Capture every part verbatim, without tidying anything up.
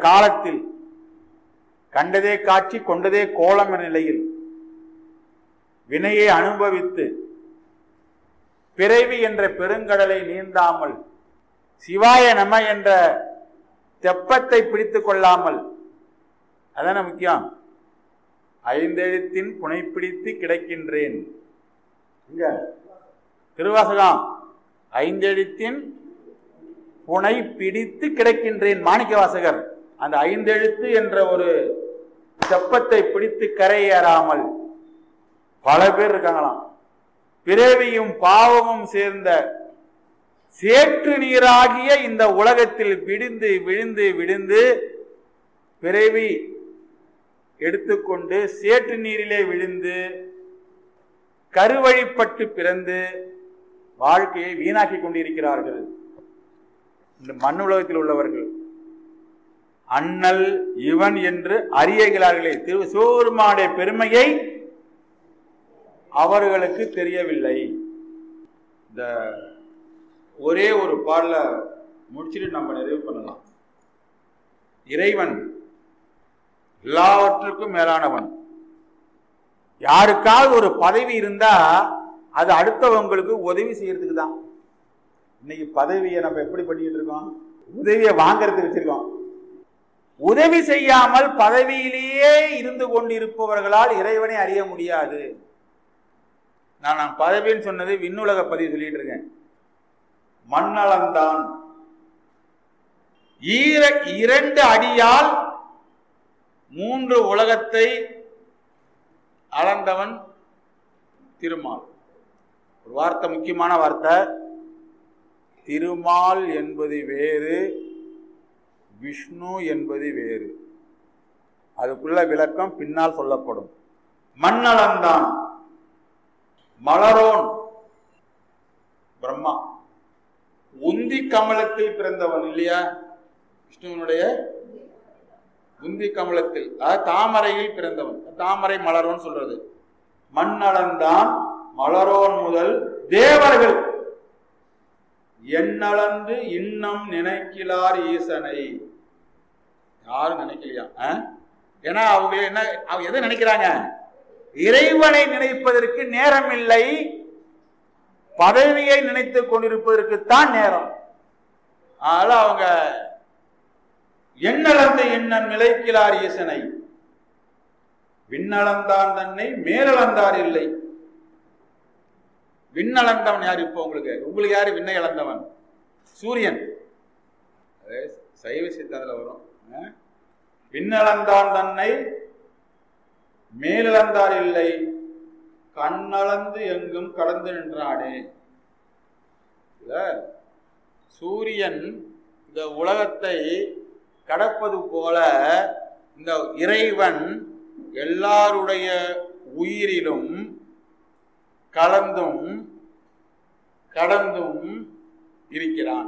காலத்தில் கண்டதே காட்சி கொண்டதே கோலம் என்ற நிலையில் வினையை அனுபவித்து பிறவி என்ற பெருங்கடலை நீந்தாமல் சிவாய நம என்ற தெப்பத்தை பிடித்துக் கொள்ளாமல், அதான முக்கியம். ஐந்தெழுத்தின் புனை பிடித்து கிடக்கின்றேன். இங்க திருவாசகம் ஐந்தெழுத்தின் புனை பிடித்து கிடக்கின்றேன். மாணிக்க வாசகர் அந்த ஐந்தெழுத்து என்ற ஒரு தெப்பத்தை பிடித்து கரையேறாமல் பல பேர் இருக்காங்களாம். பிறவியும் பாவமும் சேர்ந்த சேற்று நீராகிய இந்த உலகத்தில் விழுந்து விழுந்து விழுந்து பிறவி எடுத்துக்கொண்டு சேற்று நீரிலே விழுந்து கருவழிப்பட்டு பிறந்து வாழ்க்கையை வீணாக்கி கொண்டிருக்கிறார்கள் இந்த மண்ணுலகத்தில் உள்ளவர்கள். அண்ணல் இவன் என்று அறியகிறார்களே, திரு சிவபெருமானுடைய பெருமையை அவர்களுக்கு தெரியவில்லை. இந்த ஒரே ஒரு பாடல முடிச்சுட்டு நம்ம நிறைவு பண்ணலாம். இறைவன் எல்லாவற்றுக்கும் மேலானவன். யாருக்காவது ஒரு பதவி இருந்தா அது அடுத்தவங்களுக்கு உதவி செய்யறதுக்கு தான். இன்னைக்கு பதவியை நம்ம எப்படி பண்ணிட்டு இருக்கோம்? உதவியை வாங்கறதுக்கு வச்சிருக்கோம். உதவி செய்யாமல் பதவியிலேயே இருந்து கொண்டிருப்பவர்களால் இறைவனை அறிய முடியாது. நான் நான் பதவின்னு சொன்னது விண்ணுலக பதிவு சொல்லிட்டு இருக்கேன். மண்ணளந்தான் இரண்டு அடியால் மூன்று உலகத்தை அளந்தவன் திருமால். ஒரு வார்த்தை, முக்கியமான வார்த்தை. திருமால் என்பது வேறு, விஷ்ணு என்பது வேறு. அதுக்குள்ள விளக்கம் பின்னால் சொல்லப்படும். மண்ணளந்தான் மலரோன் பிரம்மா. உந்தி கமலத்தில் பிறந்தவன் இல்லையா? விஷ்ணுவனுடைய உந்தி கமலத்தில், தாமரையில் பிறந்தவன். தாமரை மலரோன் சொல்றது. மண்ணளந்தான் மலரோன் முதல் தேவர்கள் எண்ணளந்து இன்னம் நினைக்கிறார் ஈசனை. யாரும் நினைக்கலையா? ஏன்னா அவங்க என்ன, அவங்க எதை நினைக்கிறாங்க? இறைவனை நினைப்பதற்கு நேரம் இல்லை, பதவியை நினைத்துக் கொண்டிருப்பதற்குத்தான் நேரம். அதனால அவங்க எண்ணளந்த எண்ணம் நிலைக்கிறார் ஈசனை. விண்ணளந்தான் தன்னை மேலளந்தார் இல்லை. விண்ணளந்தவன் யாரு? இப்போ உங்களுக்கு உங்களுக்கு யாரு விண்ணை அளந்தவன்? சூரியன். சைவ சித்தாந்தத்துல வரும். விண்ணளந்தான் தன்னை மேலளந்தார் இல்லை, கண்ணளந்து எங்கும் கடந்து நின்றானே. சூரியன் இந்த உலகத்தை கடப்பது போல இந்த இறைவன் எல்லாருடைய உயிரிலும் கலந்தும் கடந்தும் இருக்கிறான்.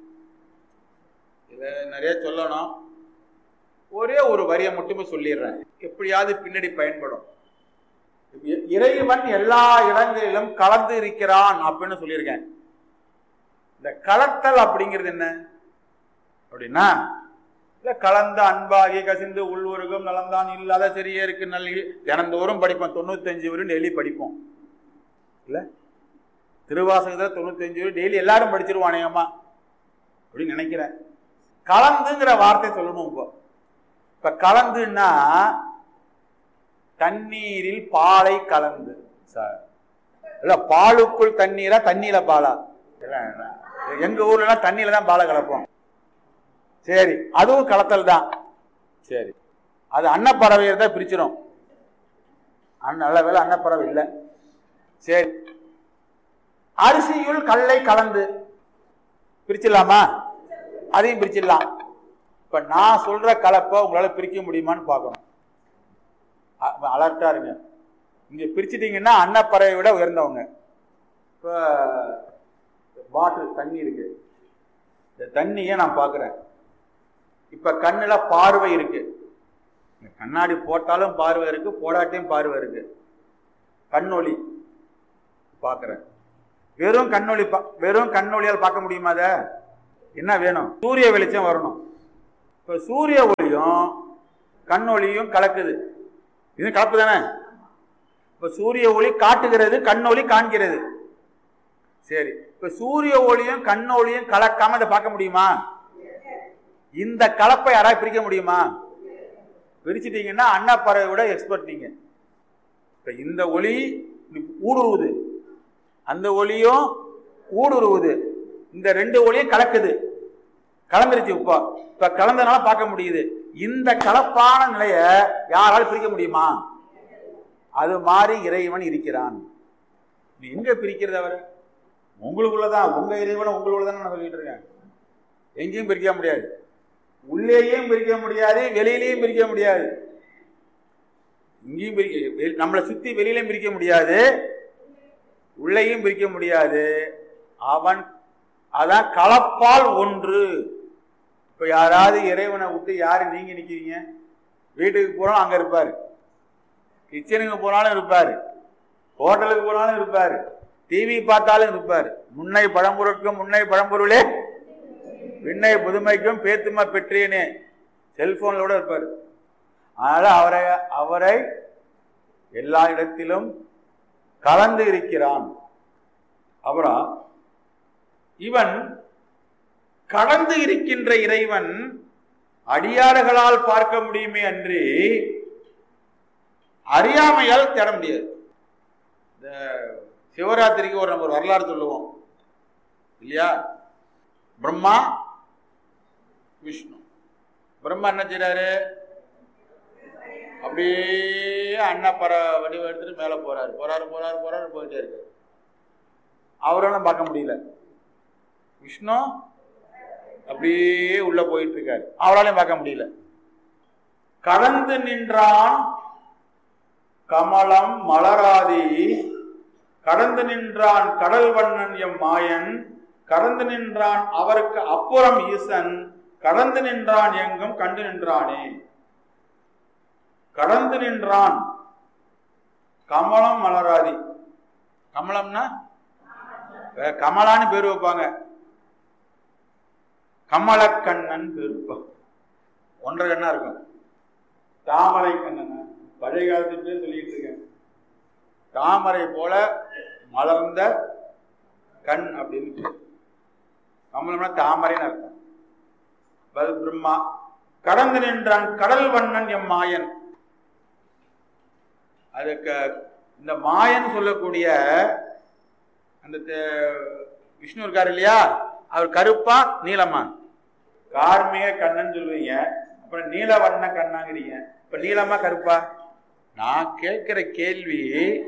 இத நிறைய சொல்லணும். ஒரே ஒரு வரியை மட்டுமே சொல்லிடுறேன், எப்படியாவது பின்னாடி பயன்படும். இறைவன் எல்லா இடங்களிலும் கலந்து இருக்கிறான் அப்படின்னு சொல்லியிருக்கேன். இந்த கலத்தல் அப்படிங்கிறது என்ன அப்படின்னா, இல்ல கலந்த அன்பாகி கசிந்து உள்வருகம் நலந்தான் இல்லாத சரியே இருக்கு நல்ல தினந்தோறும் படிப்போம். தொண்ணூத்தி அஞ்சு வரும் டெய்லி படிப்போம் இல்ல? திருவாசகத்தை தொண்ணூத்தி அஞ்சு வரும் டெய்லி எல்லாரும் படிச்சிருவானேம்மா அப்படின்னு நினைக்கிறேன். கலந்துங்கிற வார்த்தை சொல்லணும். இப்போ இப்ப கலந்துன்னா தண்ணீரில் பாலை கலந்து சார், இல்ல பாலுக்குள் தண்ணீரா தண்ணீர பாலா? எங்க ஊர்ல தண்ணியில தான் பாலை கலப்போம். சரி, அதுவும் கலத்தல் தான். சரி, அது அன்னப்பறவை தான் பிரிச்சிடும். நல்ல வேலை அன்னப்பறவை இல்லை. சரி, அரிசியுள் கல்லை கலந்து பிரிச்சிடலாமா? அதையும் பிரிச்சிடலாம். இப்ப நான் சொல்ற கலப்பை உங்களால பிரிக்க முடியுமான்னு பார்க்கணும். அலர்ட்டா இருங்க. இங்க பிரிச்சுட்டீங்கன்னா அன்னப்பறவை விட உயர்ந்தவங்க. இப்ப பாட்டில் தண்ணி இருக்கு, இந்த தண்ணியை நான் பார்க்கிறேன். இப்ப கண்ணுல பார்வை இருக்கு, கண்ணாடி போட்டாலும் பார்வை இருக்கு, போடாட்டியும் பார்வை இருக்கு. கண்ணொளி பார்க்கிறேன். வெறும் கண்ணொளி வெறும் கண்ணொளியால் பார்க்க முடியுமா? அத என்ன வேணும்? சூரிய வெளிச்சம் வரணும். இப்ப சூரிய ஒளியும் கண் ஒளியும் கலக்குது, இது கலப்பு தானே. இப்ப சூரிய ஒளி காட்டுகிறது, கண் ஒளி காண்கிறது. சரி, இப்ப சூரிய ஒளியும் கண் ஒளியும் கலக்காம இதை பார்க்க முடியுமா? இந்த கலப்பை யாராவது பிரிக்க முடியுமா? பிரிச்சுட்டீங்கன்னா அண்ணா பறவை விட எக்ஸ்பர்ட் நீங்க. இப்ப இந்த ஒளி ஊடுருவுது, அந்த ஒளியும் ஊடுருவுது, இந்த ரெண்டு ஒளியும் கலக்குது, கலந்துருச்சு. இப்போ இப்ப கலந்தனால பார்க்க முடியுது. இந்த கலப்பான நிலைய யாராலும் பிரிக்க முடியுமா? அது மாதிரி இறைவன் இருக்கிறான். எங்க பிரிக்கிறது? அவர் உங்களுக்குள்ளதான், உங்க இறைவன் உங்களுக்குள்ளதான் நான் சொல்லிட்டு இருக்கேன். எங்கேயும் பிரிக்க முடியாது, உள்ளேயும் பிரிக்க முடியாது, வெளியிலையும் பிரிக்க முடியாது. இங்கேயும் பிரிக்க, நம்மளை சுத்தி வெளியிலையும் பிரிக்க முடியாது, உள்ளேயும் பிரிக்க முடியாது. அவன் அதான் கலப்பால் ஒன்று. இப்ப யாராவது இறைவனை விட்டு யாரு நீங்க நிக்கிறீங்க? வீட்டுக்கு போனாலும் அங்க இருப்பாரு, கிச்சனுக்கு போனாலும் இருப்பாரு, ஹோட்டலுக்கு போனாலும் இருப்பாரு, டிவி பார்த்தாலும் இருப்பாரு. முன்னை பழம்பொருட்கும் முன்னை பழம்பொருளே விண்ணை புதுமைக்கும் பேத்துமா பெற்றேனே செல்போன்ல கூட இருப்பாரு. அதனால அவரை அவரை எல்லா இடத்திலும் கலந்து இருக்கிறான். அப்புறம் இவன் கடந்து இருக்கின்ற இறைவன் அடியார்களால் பார்க்க முடியுமே அன்றி அறியாமையால் தேட முடியாது. இந்த சிவராத்திரிக்கு ஒரு நம்ம வரலாறு சொல்லுவோம் இல்லையா? பிரம்மா விஷ்ணு. பிரம்மா என்ன செய்யறாரு? அப்படியே அன்னப்பற வடிவம் எடுத்துட்டு மேல போறாரு போறாரு போறாரு போறாரு போயிட்டே இருக்கு. அவராலும் பார்க்க முடியல. விஷ்ணு அப்படியே உள்ள போயிட்டு இருக்காரு, அவராலையும் பார்க்க முடியல. கடந்து நின்றான் கமலம் மலராதி, கடந்து நின்றான் கடல் வண்ணன் எம் மாயன், கடந்து நின்றான் அவருக்கு அப்புறம் ஈசன், கடந்து நின்றான் எங்கும் கண்டு நின்றானே. கடந்து நின்றான் கமலம் மலராதி. கமலம்னா கமலான்னு பேர் வைப்பாங்க, கமலக்கண்ணன் பேர் வைப்பாங்க. ஒன்றரை கண்ணா இருக்கும். தாமரை கண்ணன் பழைய காலத்து பேர் சொல்லிட்டு இருக்கேன். தாமரை போல மலர்ந்த கண் அப்படின்னு. கமலம்னா தாமரைன்னு அர்த்தம். பிரம்மா கடந்து நின்றான் கடல் வண்ணன் எம் மாயன். அதுக்கு இந்த மாயன் சொல்லக்கூடிய அந்த விஷ்ணு இருக்காரு இல்லையா, அவர் கருப்பா நீலமா? கார்மிக கண்ணன் சொல்லுவீங்க, அப்புறம் நீல வண்ண கண்ணாங்கிறீங்க. இப்ப நீளமா கருப்பா? நான் கேட்கிற கேள்வி,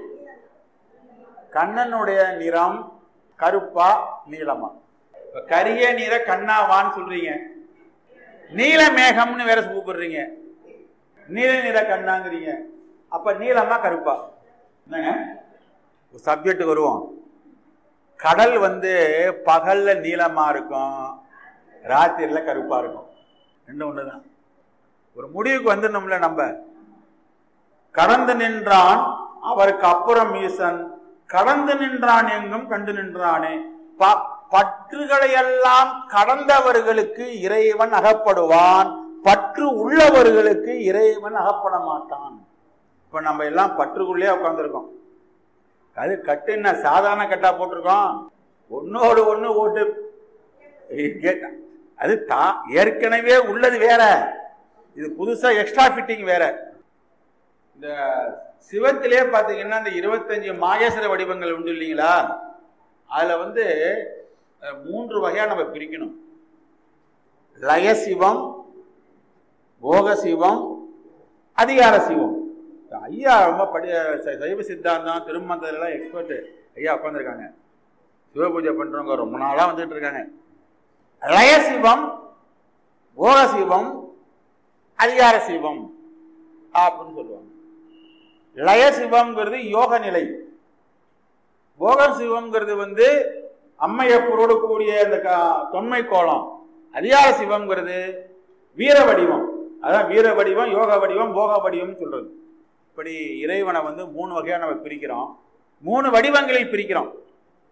கண்ணனுடைய நிறம் கருப்பா நீளமா? கரிய நிற கண்ணாவான்னு சொல்றீங்க, நீல மேகம்னு வேற கூப்பிடுறீங்க, நீல நிற கண்ணாங்கிறீங்க. அப்ப நீளமா கருப்பா? என்னங்க சப்ஜெக்ட் வருவோம். கடல் வந்து பகல்ல நீளமா இருக்கும், ராத்திரில கருப்பா இருக்கும். ரெண்டு ஒண்ணுதான். ஒரு முடிவுக்கு வந்துடணும்ல நம்ம. கடந்து நின்றான் அவருக்கு அப்புறம் ஈசன், கடந்து நின்றான் எங்கும் கண்டு நின்றானே. பற்றுகளை எல்லாம் கடந்தவர்களுக்கு இறைவன் அகப்படுவான், பற்று உள்ளவர்களுக்கு இறைவன் அகப்பட மாட்டான். இப்ப நம்ம எல்லாம் பற்றுக்குள்ளே உட்கார்ந்துருக்கோம். அது கட்டு என்ன சாதாரண கட்டா போட்டிருக்கோம், ஒன்னோடு ஒண்ணு ஓட்டு கேட்டா அது தா ஏற்கனவே உள்ளது வேற, இது புதுசா எக்ஸ்ட்ரா ஃபிட்டிங் வேற. இந்த சிவத்திலே பாத்தீங்கன்னா இந்த இருபத்தஞ்சு மாகேஸ்வர வடிவங்கள் உண்டு இல்லைங்களா? அதுல வந்து மூன்று வகையா நம்ம பிரிக்கணும். லய சிவம், போக சிவம், அதிகார சிவம். ஐயா ரொம்ப படி சைவ சித்தாந்தம் திருமந்திரம் எக்ஸ்பர்ட் ஐயா உட்காந்துருக்காங்க. சிவ பூஜை பண்றவங்க ரொம்ப நாளா வந்துட்டு இருக்காங்க. லய சிவம், போக சிவம், அதிகார சிவம் அப்படின்னு சொல்லுவாங்க. லய சிவம்ங்கிறது யோக நிலை, போக சிவம்ங்கிறது வந்து அம்மையப்பரோடு கூடிய இந்த தொன்மை கோலம், அதிகார சிவம்ங்கிறது வீர வடிவம். அதான் வீர வடிவம், யோக வடிவம், போக வடிவம் சொல்றது. இப்படி இறைவனை வந்து மூணு வகையா நம்ம பிரிக்கிறோம், மூணு வடிவங்களில் பிரிக்கிறோம்.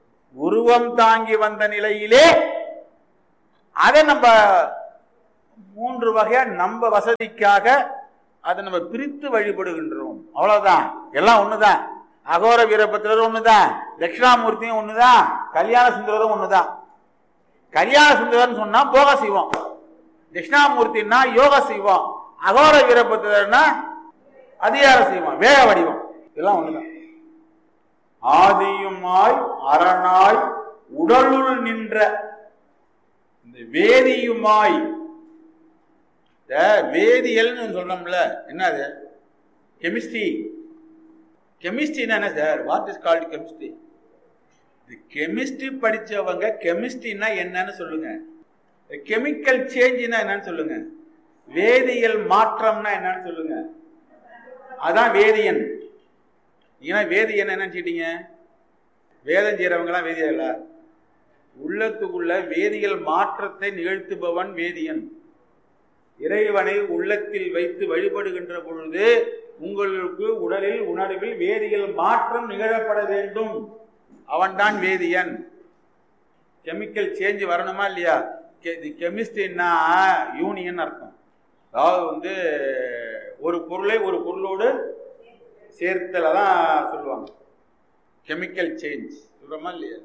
உருவம் தாங்கி வந்த நிலையிலே அதை நம்ம மூன்று வகையா நம்ம வசதிக்காக அதை நம்ம பிரித்து வழிபடுகின்றோம். அவ்வளவுதான். எல்லாம் ஒண்ணுதான். அகோர வீரபத்திரரும் ஒண்ணுதான், தட்சிணாமூர்த்தியும் ஒண்ணுதான், கல்யாண சுந்தரரும் ஒண்ணுதான். கல்யாண சுந்தரன் சொன்னா போக செய்வோம், தட்சிணாமூர்த்தின்னா யோக செய்வோம், அகோர வீரபத்திரன்னா அதிகார செய்வோம், வேக வடிவம். இதெல்லாம் ஒண்ணுதான். ஆதியுமாய் அரணாய் உடலுள் நின்ற இந்த வேதியுமாய், வேதியல்னு சொல்றோம்ல, என்னது? கெமிஸ்ட்ரி. கெமிஸ்ட்ரினா என்ன sir? What is called chemistry? Chemistry படிச்சவங்க கெமிஸ்ட்ரினா என்னன்னு சொல்லுங்க. கெமிக்கல் சேஞ்ச்னா என்னன்னு சொல்லுங்க. வேதியியல் மாற்றம்னா என்னன்னு சொல்லுங்க. அதான் வேதியன். ஏன்னா வேதியன் என்னன்னு கேட்டீங்க, வேதம் செய்யறவங்க எல்லாம் வேதியல்ல, உள்ளத்துக்குள்ள வேதியியல் மாற்றத்தை நிகழ்த்துபவன் வேதியன். இறைவனை உள்ளத்தில் வைத்து வழிபடுகின்ற பொழுது உங்களுக்கு உடலில் உணர்வில் வேதியியல் மாற்றம் நிகழப்பட வேண்டும். அவன்தான் வேதியன். கெமிக்கல் சேஞ்ச் வரணுமா இல்லையா? கெமிஸ்ட்ரின்னா யூனியன் அர்த்தம். அதாவது வந்து ஒரு பொருளை ஒரு பொருளோடு சேர்த்தல தான் சொல்லுவாங்க கெமிக்கல் சேஞ்ச். சொல்றோமா இல்லையா?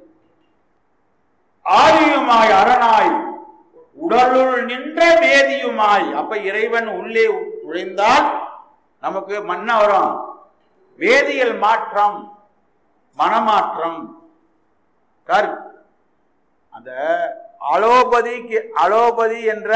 ஆதியுமாய் அரணாய் உடலுள் நின்ற வேதியுமாய். அப்ப இறைவன் உள்ளே நுழைந்தால் நமக்கு மன்ன வரும் வேதியியல் மாற்றம், மனமாற்றம். அந்த அலோபதி அலோபதி என்ற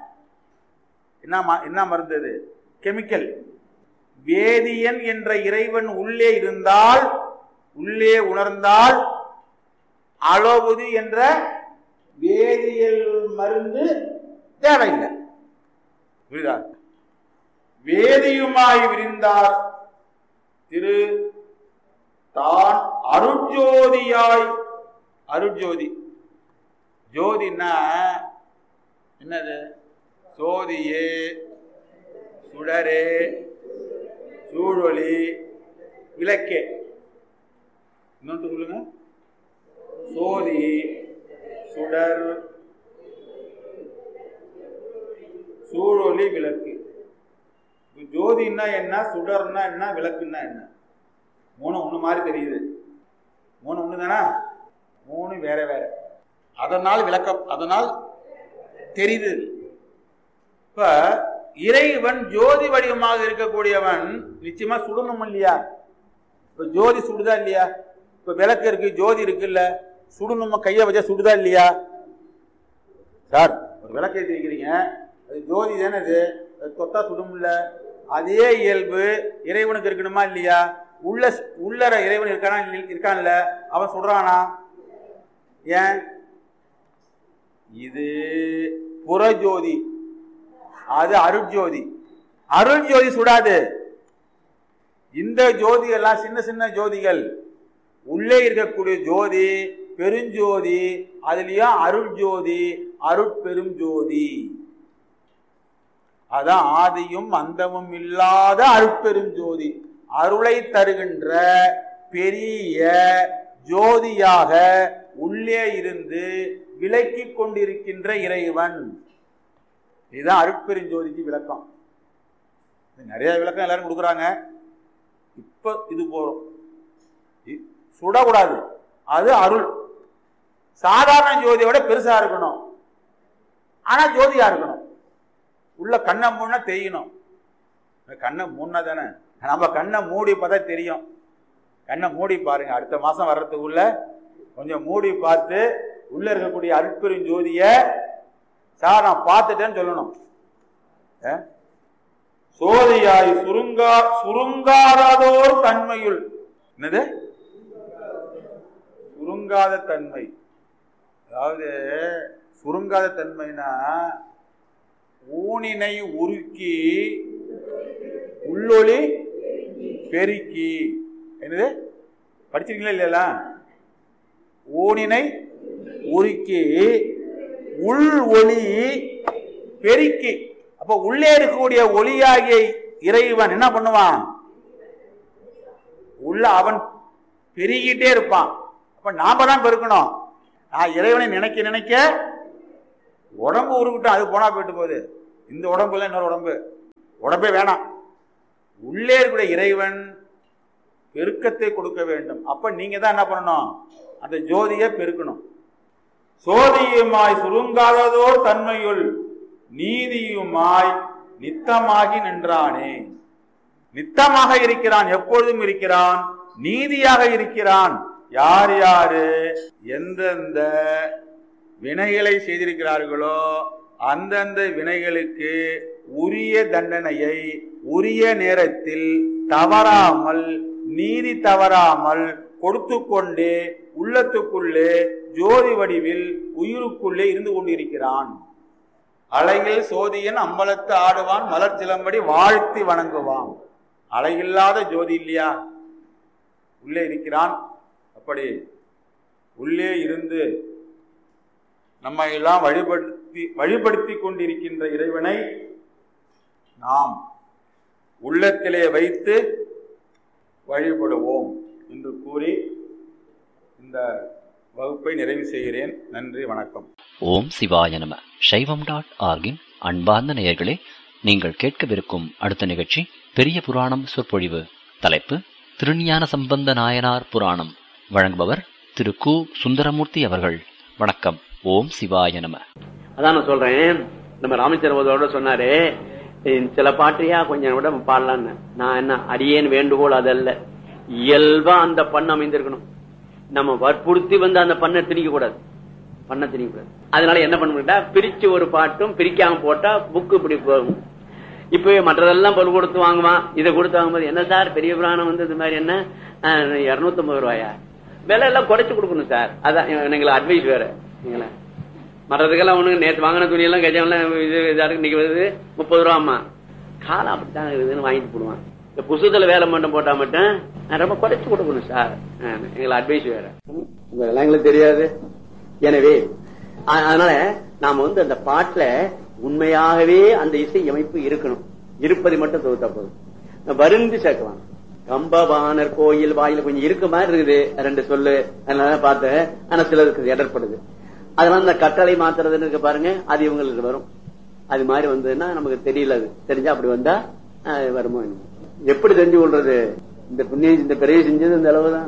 என்ன மருந்தது? கெமிக்கல். வேதியன் என்ற இறைவன் உள்ளே இருந்தால், உள்ளே உணர்ந்தால் அலோபதி என்ற வேதியியல் மருந்து தேவையில்லை. புரியுதா? வேதியுமாய் விரிந்தார் திரு தான் அருட்ஜோதியாய். அருட்ஜோதி, ஜோதினா என்னது? சோதியே, சுடரே, சூழொளி, விளக்கே. இன்னொன்று சொல்லுங்க. சோதி, சுடர், சூழொளி, விளக்கு. ஜோதினா என்ன, சுடர்னா என்ன, விளக்குன்னா என்ன? மூணு ஒண்ணு மாதிரி தெரியுது. மூணு ஒண்ணு தானே, மூணு வேற வேற. அதனால் விளக்க, அதனால் தெரியுது. இப்ப இறைவன் ஜோதி வடிவமாக இருக்கக்கூடியவன் நிச்சயமா சுடணும் இல்லையா? இப்ப ஜோதி சுடுதா இல்லையா? இப்ப விளக்கு இருக்கு, ஜோதி இருக்குல்ல, சுடணுமா? கையை வச்சா சுடுதா இல்லையா? சார் ஒரு விளக்கு ஏற்றி வைக்கிறீங்க, அது ஜோதி தானே, அது தொட்டா சுடும்ல. அதே இயல்பு இறைவனுக்கு இருக்கணுமா இல்லையா? உள்ள உள்ளற இறைவன் இருக்கானா இருக்கான்ல, அவன் சுடுறானா? ஏன்? இது புறஜோதி, அது அருட்ஜோதி. அருட்ஜோதி சுடாது. இந்த ஜோதி எல்லாம் சின்ன சின்ன ஜோதிகள். உள்ளே இருக்கக்கூடிய ஜோதி பெருஞ்சோதி, அதுலயும் அருட்ஜோதி, அருட்பெரும் ஜோதி. அதான் ஆதியும் அந்தமும் இல்லாத அருட்பெரும் ஜோதி. அருளை தருகின்ற பெரிய ஜோதியாக உள்ளே இருந்து விளக்கி கொண்டிருக்கின்ற இறைவன். இதுதான் அருட்பெருஞ்சோதிக்கு விளக்கம். நிறைய விளக்கம் எல்லாரும் கொடுக்குறாங்க. இப்ப இது போறோம். சுடக்கூடாது, அது அருள். சாதாரண ஜோதியோட பெருசா இருக்கணும், ஆனா ஜோதியா இருக்கணும். உள்ள கண்ணை மூணா தெரியணும். கண்ணை மூணா தானே, நம்ம கண்ணை மூடி பார்த்தா தெரியும். கண்ணை மூடி பாருங்க, அடுத்த மாசம் வர்றதுக்குள்ள கொஞ்சம் மூடி பார்த்து உள்ள இருக்கக்கூடிய அருட்பெரும் ஜோதிய சார் நான் பார்த்துட்டேன்னு சொல்லணும். சோதியாய் சுருங்கா சுருங்காதோர் தன்மையுள். என்னது சுருங்காத தன்மை? அதாவது சுருங்காத தன்மைனா ஊனினை உருக்கி உள்ளொளி பெருக்கி. என்னது படிச்சிருக்கீங்களா இல்லையா? ஊனினை உருக்கி உள் ஒளி பெருக்கி. அப்ப உள்ளே இருக்கக்கூடிய ஒளியாகிய இறைவன் என்ன பண்ணுவான்? உள்ள அவன் பெருகிட்டே இருப்பான். அப்ப நாம தான் பெருக்கணும். நான் இறைவனை நினைக்க நினைக்க உடம்பு உருக்கிட்டோம், அது போனா போயிட்டு போகுது. இந்த உடம்புல இன்னொரு உடம்பு, உடம்பே வேணாம். உள்ளே இருக்கிற இறைவன் பெருக்கத்தை கொடுக்க வேண்டும். அப்ப நீங்க தான் என்ன பண்ணணும்? அந்த ஜோதியை பெருக்கணும். சோதியுமாய் சுருங்காததோர் தன்மையுள் நீதியுமாய் நித்தமாகி நின்றானே. நித்தமாக இருக்கிறான், எப்பொழுதும் இருக்கிறான், நீதியாக இருக்கிறான். யார் யாரு எந்தெந்த வினைகளை செய்திருக்கிறார்களோ அந்தந்த வினைகளுக்கு உரிய தண்டனையை உரிய நேரத்தில் தவறாமல், நீதி தவறாமல் கொடுத்து கொண்டே உள்ளத்துக்குள்ளே ஜோதி வடிவில் உயிருக்குள்ளே இருந்து கொண்டிருக்கிறான். அலையில் சோதியன் அம்பலத்து ஆடுவான், மலர் சிலம்படி வாழ்த்தி வணங்குவான். அலையில்லாத ஜோதி இல்லையா? உள்ளே இருக்கிறான். அப்படி உள்ளே இருந்து நம்மை எல்லாம் வழிபடுத்தி வழிபடுத்தி கொண்டிருக்கின்ற இறைவனை நாம் உள்ளத்திலே வைத்து வழிபடுவோம் என்று கூறி இந்த வகுப்பை நிறைவு செய்கிறேன். நன்றி, வணக்கம். ஓம் சிவாய நம. சைவம் டாட் ஆர்கின் அன்பார்ந்த நேயர்களே, நீங்கள் கேட்கவிருக்கும் அடுத்த நிகழ்ச்சி பெரிய புராணம் சொற்பொழிவு. தலைப்பு திருஞான சம்பந்த நாயனார் புராணம். வழங்குபவர் திரு கு சுந்தரமூர்த்தி அவர்கள். வணக்கம். ஓம் சிவாய நம. அதான் நான் சொல்றேன், நம்ம ராமச்சந்திரபோதோட சொன்னாரு, சில பாட்டையா கொஞ்சம் விட பாடலான்னு. நான் என்ன அடியேன் வேண்டுகோள் அதல்ல, இயல்பா அந்த பண்ண அமைந்திருக்கணும். நம்ம வற்புறுத்தி வந்து அந்த பண்ணை திணிக்க கூடாது, பண்ண திணிக்க கூடாது. அதனால என்ன பண்ண, பிரிச்சு ஒரு பாட்டும் பிரிக்காம போட்டா புக்கு இப்படி போகும். இப்பவே மற்றதெல்லாம் பொருள் கொடுத்து வாங்குவான், இதை கொடுத்து வாங்கும்போது என்ன சார் பெரிய புராணம் வந்து இது மாதிரி என்ன இருநூத்தி ஐம்பது ரூபாயா, விலை எல்லாம் குறைச்சு கொடுக்கணும் சார். அதான் எங்களை அட்வைஸ் வேற. மற்றதுக்கெல்லாம் ஒண்ணு நேற்று வாங்கின துணி எல்லாம் கஜாமெல்லாம் இது இன்னைக்கு வருது முப்பது ரூபா. அம்மா காலம் அப்படித்தான் இருக்குதுன்னு வாங்கிட்டு போடுவான். இந்த புசுத்துல வேலை மட்டும் போட்டா மட்டும் ரொம்ப குறைச்சு கொடுக்கணும் சார், எங்களை அட்வைஸ் வேற. இதெல்லாம் எங்களுக்கு தெரியாது. எனவே அதனால நாம வந்து அந்த பாட்டுல உண்மையாகவே அந்த இசை அமைப்பு இருக்கணும். இருப்பதை மட்டும் தொகுத்தா போதும், வருந்தி சேர்க்கலாம். கம்பவாணர் கோயில் வாயில கொஞ்சம் இருக்க மாதிரி இருக்குது ரெண்டு சொல்லு, அதனால பார்த்தேன். ஆனா சிலருக்கு இடர்படுது. அதனால இந்த கட்டளை மாத்துறதுன்னு இருக்கு பாருங்க, அது இவங்களுக்கு வரும். அது மாதிரி வந்ததுன்னா நமக்கு தெரியல. அது தெரிஞ்சா அப்படி வந்தா வருமோ. எப்படி தெரிஞ்சு கொள்றது? இந்த புண்ணியம் இந்த பெரிய செஞ்சது இந்த அளவுதான்,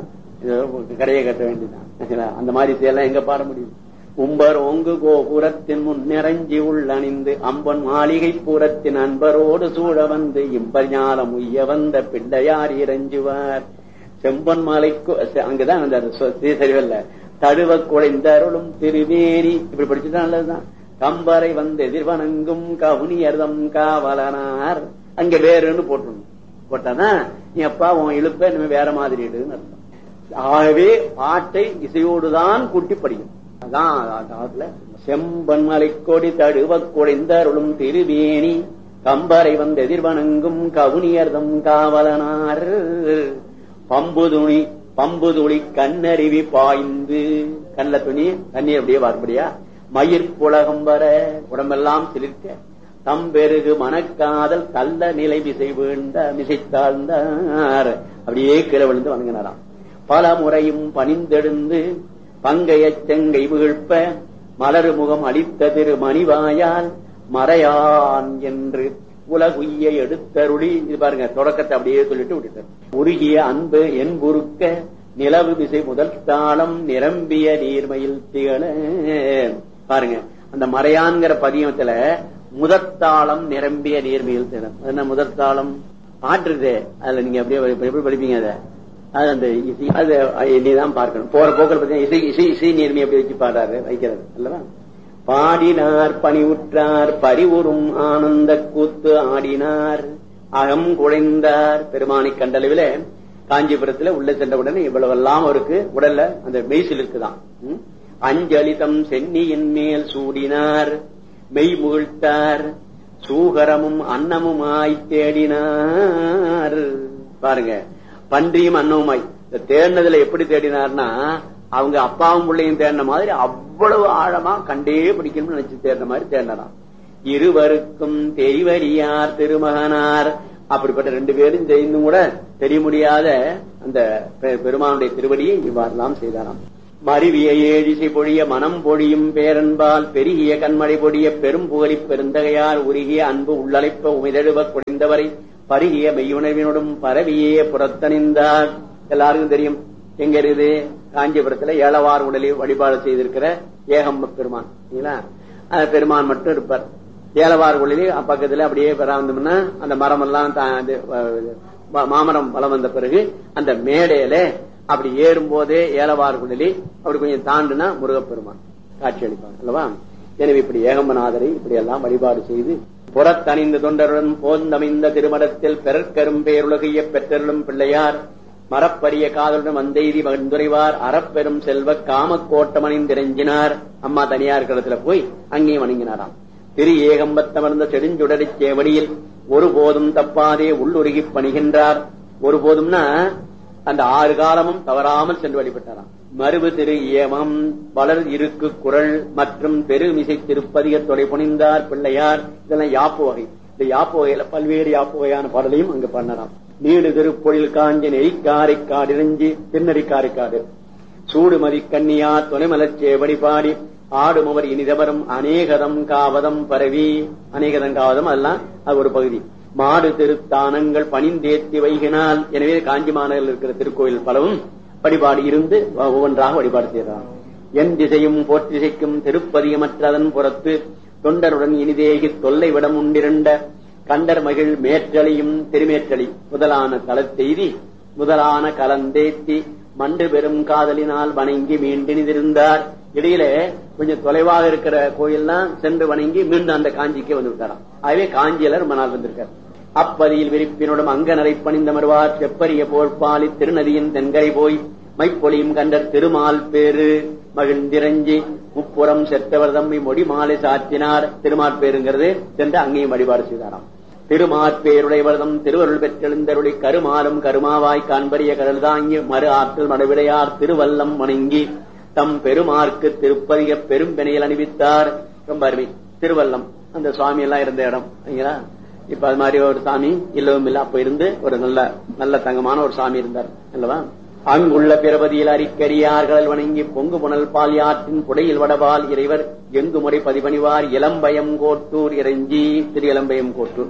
கரையை கட்ட வேண்டியதான். அந்த மாதிரி செய்யலாம் எங்க பாட முடியும்? உம்பர் ஒங்கு கோபுரத்தின் முன் நிறைஞ்சி உள்ளணிந்து அம்பன் மாளிகை பூரத்தின் அன்பரோடு சூழ வந்து இம்பர் ஞானம் உய்ய வந்த பிள்ளையார் இறைஞ்சுவார். செம்பன் மாலைக்கு அங்கதான் அந்த சரிவல்ல தழுவ குழைந்த அருளும் திருவேரி. இப்படி படிச்சுட்டா நல்லதுதான். கம்பரை வந்து எதிர்வணங்கும் கவுனியர்தம் காவலனார். அங்க வேறுன்னு போட்டுருணும். போட்டாதான் நீ அப்பா உன் இழுப்ப நம்ம வேற மாதிரி இடுன்னு அர்த்தம். ஆகவே பாட்டை இசையோடுதான் கூட்டி படிக்கும். அதான் செம்பன் மலை கொடி தழுவ குழைந்த அருளும் திருவேணி கம்பரை வந்து எதிர்வணங்கும் கவுனியர்தம் காவலனார். பம்பு துணி பம்பு துளி கண்ணருவி பாய்ந்து, கண்ல துணி தண்ணீர் அப்படியே வார்படியா மயிர் புலகம் வர உடம்பெல்லாம் சிலிர்க்க தம்பெருகு மனக்காதல் கல்ல நிலை விசை வீழ்ந்த மிசைத்தாழ்ந்தார். அப்படியே கீழே விழுந்து வணங்கினாராம். பல முறையும் பணிந்தெழுந்து பங்கைய செங்கை புகழ்ப்ப மலரு முகம் அளித்த திரு மணிவாயால் மறையான் என்று உலகுய்ய எடுத்தருளி. இது பாருங்க, தொடக்கத்தை அப்படியே சொல்லிட்டு விட்டுட்டார். உருகிய அன்பு என்புருக்க நிலவு விசை முதல் தாளம் நிரம்பிய நீர்மையில் திகழ. பாருங்க, அந்த மறையான்கிற பதியத்துல முதற்தாளம் நிரம்பிய நீர்மையில் திகழ. என்ன முதற்தாளம் பாட்டுருதே, அதுல நீங்க அப்படியே எப்படி படிப்பீங்க? அதை அது அந்த இசை அது நீதான் பார்க்கணும். போற போக்கில் பார்த்தீங்கன்னா இசை இசை இசை நேர்மையை எப்படி வச்சு பாடுறாரு வைக்கிறது அல்லவா? பாடினார் பணிவுற்றார் பரிவுறும் ஆனந்த கூத்து ஆடினார் அகம் குழைந்தார். பெருமானை கண்டளவில காஞ்சிபுரத்துல உள்ள சென்றவுடனே இவ்வளவெல்லாம் அவருக்கு உடல்ல அந்த மெய்சில் இருக்குதான். அஞ்சலிதம் சென்னியின் மேல் சூடினார் மெய் முகிழ்த்தார் சூகரமும் அன்னமுமாய் தேடினார். பாருங்க, பன்றியும் அன்னமுமாய் தேடினதுல எப்படி தேடினார்னா அவங்க அப்பாவும் பிள்ளையும் தேடின மாதிரி அவ்வளவு ஆழமா கண்டே பிடிக்கணும்னு நினைச்சு தேடின மாதிரி தேடினாராம். இருவருக்கும் தெரிவறியார் திருமகனார். அப்படிப்பட்ட ரெண்டு பேரும் செய்தும் கூட தெரிய முடியாத அந்த பெருமானுடைய திருவடியை இவ்வாறுலாம் செய்தாராம். மருவிய ஏழிசை பொழிய மனம் பொழியும் பேரன்பால் பெருகிய கண்மழை பொழிய பெரும் புகழி பெருந்தகையார் உருகிய அன்பு உள்ளழைப்ப உமிதழுவ குறைந்தவரை பருகிய மெய்யுணர்வினோடும் பரவியே புறத்தணிந்தார். எல்லாருக்கும் தெரியும் எங்க இருக்குது, காஞ்சிபுரத்துல ஏழவார் உடலில் வழிபாடு செய்திருக்கிற ஏகம்ப பெருமான். பெருமான் மட்டும் இருப்பார். ஏழவார் உடலில் பக்கத்துல அப்படியே வந்தோம்னா அந்த மரம் எல்லாம் மாமரம் வளம் வந்த பிறகு அந்த மேடையில அப்படி ஏறும் போதே ஏழவார் குடலி அப்படி கொஞ்சம் தாண்டுனா முருகப்பெருமான் காட்சி அளிப்பாங்க அல்லவா. எனவே இப்படி ஏகம்பநாதரை இப்படி எல்லாம் வழிபாடு செய்து புறத்தணிந்த தொண்டருடன் போந்தமைந்த திருமடத்தில் பெறற்கரும் பேருலகைய பெற்றருளும் பிள்ளையார் மரப்பரிய காதலுடன் வந்தெய்தி வந்துரைவார் அறப்பெரும் செல்வ காம கோட்டமணிந்திரஞ்சினார். அம்மா தனியார் களத்துல போய் அங்கேயும் வணங்கினாராம். திரு ஏகம்பத்தமர்ந்த செடுஞ்சுடரை சேவடியில் ஒருபோதும் தப்பாதே உள்ளுருகி பணிகின்றார். ஒருபோதும்னா அந்த ஆறு காலமும் தவறாமல் சென்று வழிபட்டாராம். மருவு திரு ஏமம் வளர் இருக்கு குரல் மற்றும் பெருமிசை திருப்பதிக தொலை புனிந்தார் பிள்ளையார். இதெல்லாம் யாப்பு வகை. இந்த யாப்பு வகையில பல்வேறு யாப்பு வகையான பாடலையும் அங்கு பண்ணலாம். நீடு திருப்பொழில் காஞ்சி நெறிக்காரைக்காடு இறைஞ்சி திருநெறிக்காரைக்காடு சூடுமதி கன்னியா துணைமலச்சேவடி பாடி ஆடும் அவர் இனிதவரும் அநேகதம் காவதம் பரவி. அநேகதம் காவதம் அதெல்லாம் அது ஒரு பகுதி. மாடு திருத்தானங்கள் பணிந்தேத்தி வைகினால். எனவே காஞ்சி மாநகரில் இருக்கிற திருக்கோயில் பலவும் வழிபாடு இருந்து ஒவ்வொன்றாக வழிபாடு செய்யறார். என் திசையும் போற்றிசைக்கும் திருப்பதியமற்றதன் புறத்து தொண்டருடன் இனிதேகி தொல்லை விடம் உண்டிரண்ட கண்டர் மகிழ் மேற்றலையும் திருமேற்றலி முதலான தலத்தெய்தி முதலான கலந்தேத்தி மண்டு பெரும் காதலினால் வணங்கி மீண்டிருந்தார். இடையில கொஞ்சம் தொலைவாக இருக்கிற கோயில்லாம் சென்று வணங்கி மீண்டும் அந்த காஞ்சிக்கு வந்து விட்டாராம். ஆகவே காஞ்சியில ரொம்ப நாள் வந்திருக்கார். அப்பதியில் விரிப்பினோடும் அங்கனரை பணிந்த மருவார் செப்பரிய போர்ப்பாலி திருநதியின் தென்கரை போய் மைப்பொழியும் கண்டர் திருமால் பேரு மகிழ்ந்திரஞ்சி முப்புறம் செத்தவர் தம்மை மொழி மாலை சாத்தினார். திருமால் பேருங்கிறது சென்று அங்கேயும் வழிபாடு செய்தாராம். திருமாற்பேருடையவர்தம் திருவருள் பெற்றெழுந்தருளி கருமாலும் கருமாவாய் காண்பரிய கடல் தாங்கி மறு ஆற்றல் மடவிடையார் திருவல்லம் வணங்கி தம் பெருமார்க்கு திருப்பதிக பெரும் பெணையில் அணிவித்தார். ரொம்ப அருமை. திருவல்லம் அந்த சுவாமி எல்லாம் இருந்த இடம். இப்ப அது மாதிரி ஒரு சாமி இல்லவும் இல்ல, அப்ப இருந்து ஒரு நல்ல நல்ல தங்கமான ஒரு சாமி இருந்தார் அல்லவா. அங்குள்ள பிரபதியில் அரிக்கரியார்கள் வணங்கி பொங்கு புனல் பால் யாற்றின் புடையில் வடபால் இறைவர் எங்கு முறை பதிபணிவார் இளம்பயம் கோட்டூர் இறைஞ்சி திரு இளம்பயம் கோட்டூர்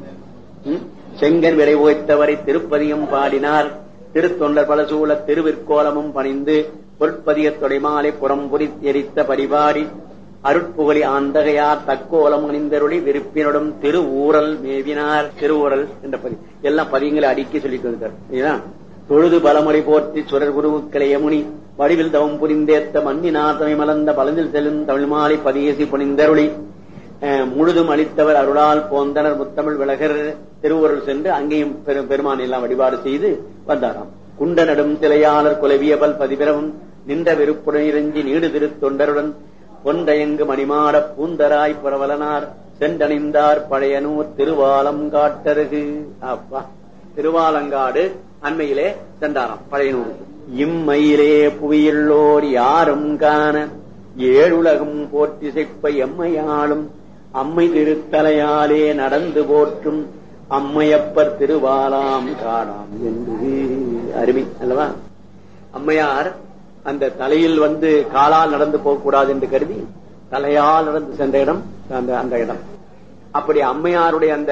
செங்கன் விரை ஓய்த்தவரை திருப்பதியம் பாடினார். திருத்தொண்டர் பலசூழ திருவிற்கோலமும் பணிந்து பொற்பதிய தொடைமாலை புறம்புரி எரித்த பரிபாடி அருட்புகழி ஆந்தகையார் தக்கோலம் அணிந்தருளி விருப்பினுடன் திரு ஊரல் மேவினார். திருஊரல் என்ற பதி எல்லாம் பதியங்களை அடுக்கி சொல்லிட்டு வந்தார். தொழுது பலமுறை போற்றி சுரர் குருவுக்களை யமுனி வடிவில் தவம் புரிந்தேத்த மன்னினாத்தமை மலர்ந்த பலனில் செல்லும் தமிழ் மாலை பதியேசி புனிந்தருளி முழுதும் அளித்தவர் அருளால் போந்தனர் முத்தமிழ் விலகர் திருவுருள் சென்று அங்கேயும் பெருமான் எல்லாம் வழிபாடு செய்து வந்தாராம். குண்ட நடும் சிலையாளர் குலவியபல் பதிபிரவும் நின்ற விருப்புடன் இறைஞ்சி நீடு திரு தொண்டருடன் பொன்றயங்கு மணிமாட பூந்தராய் புறவலனார் சென்றணிந்தார் பழையனூர் திருவாலங்காட்டருகு. அப்பா திருவாலங்காடு அண்மையிலே சென்றாராம் பழையனூருக்கு. இம்மையிலே புவியுள்ளோர் யாரும் காண ஏழுலகம் போற்றிசைப்ப எம்மையாளும் அம்மை திருத்தலையாலே நடந்து போற்றும் அம்மையப்பர் திருவாலாம் காணாம் என்று. அருமை அல்லவா. அம்மையார் அந்த தலையில் வந்து காலால் நடந்து போகக்கூடாது என்று கருதி தலையால் நடந்து சென்ற இடம் அந்த அந்த இடம். அப்படி அம்மையாருடைய அந்த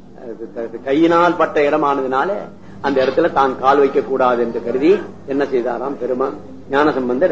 கையினால் பட்ட இடமானதுனால அந்த இடத்துல தான் கால் வைக்க கூடாது என்று கருதி என்ன செய்தாராம் பெருமான் ஞானசம்பந்தர்.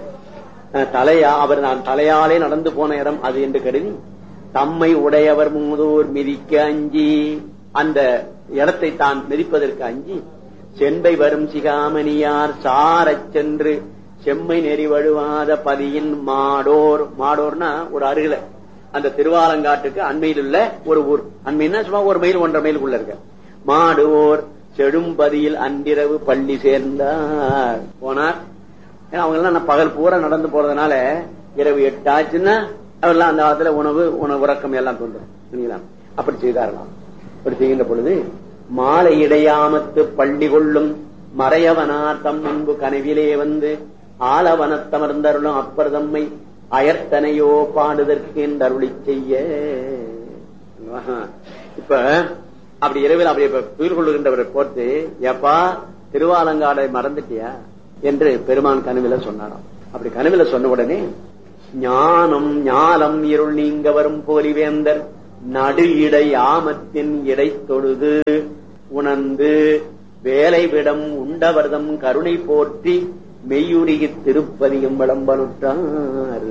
தலையா அவர் நான் தலையாலே நடந்து போன இடம் அது என்று கருதி தம்மை உடையவர் மூதூர் மிதிக்க அஞ்சி அந்த இடத்தை தான் மிதிப்பதற்கு அஞ்சி செம்பை வரும் சிகாமணியார் சாரச் சென்று செம்மை நெறி வழுவாத பதியின் மாடோர். மாடோர்னா ஒரு அருகில அந்த திருவாலங்காட்டுக்கு அண்மையில் உள்ள ஒரு ஊர். அண்மைன்னா சும்மா ஒரு மைல் ஒன்றரை மைலுக்குள்ள இருக்க மாடுவோர் செடும்பதியில் அன்றிரவு பள்ளி சேர்ந்தார் போனார். அவங்க எல்லாம் பகல் பூரா நடந்து போறதுனால இரவு எட்டு ஆச்சுன்னா அவர்லாம் அந்த காலத்துல உணவு உணவு உறக்கம் எல்லாம் தோன்றும். அப்படி செய்தாரலாம். அப்படி செய்கின்ற பொழுது மாலை இடையாமத்து பள்ளி கொள்ளும் மறையவனார் தம் முன்பு கனவிலே வந்து ஆலவனத்தமர்ந்தருளும் அப்பர் தம்மை அயர்த்தனையோ பாடுதற்கு என்று அருளி செய்ய. இப்ப அப்படி இரவில் அப்படி துயில் கொள்ளுகின்றவரை போட்டு எப்பா திருவாலங்காடை மறந்துட்டியா என்று பெருமான் கனவில சொன்னாராம். அப்படி கனவுல சொன்ன உடனே ஞானம் ஞானம் இருள் நீங்க வரும் போலிவேந்தர் நடு இடை ஆமத்தின் இடை தொழுது உணர்ந்து வேலைவிடம் உண்டவர்தம் கருணை போற்றி மெய்யுருகி திருப்பதியும் விளம்பனுற்றார்.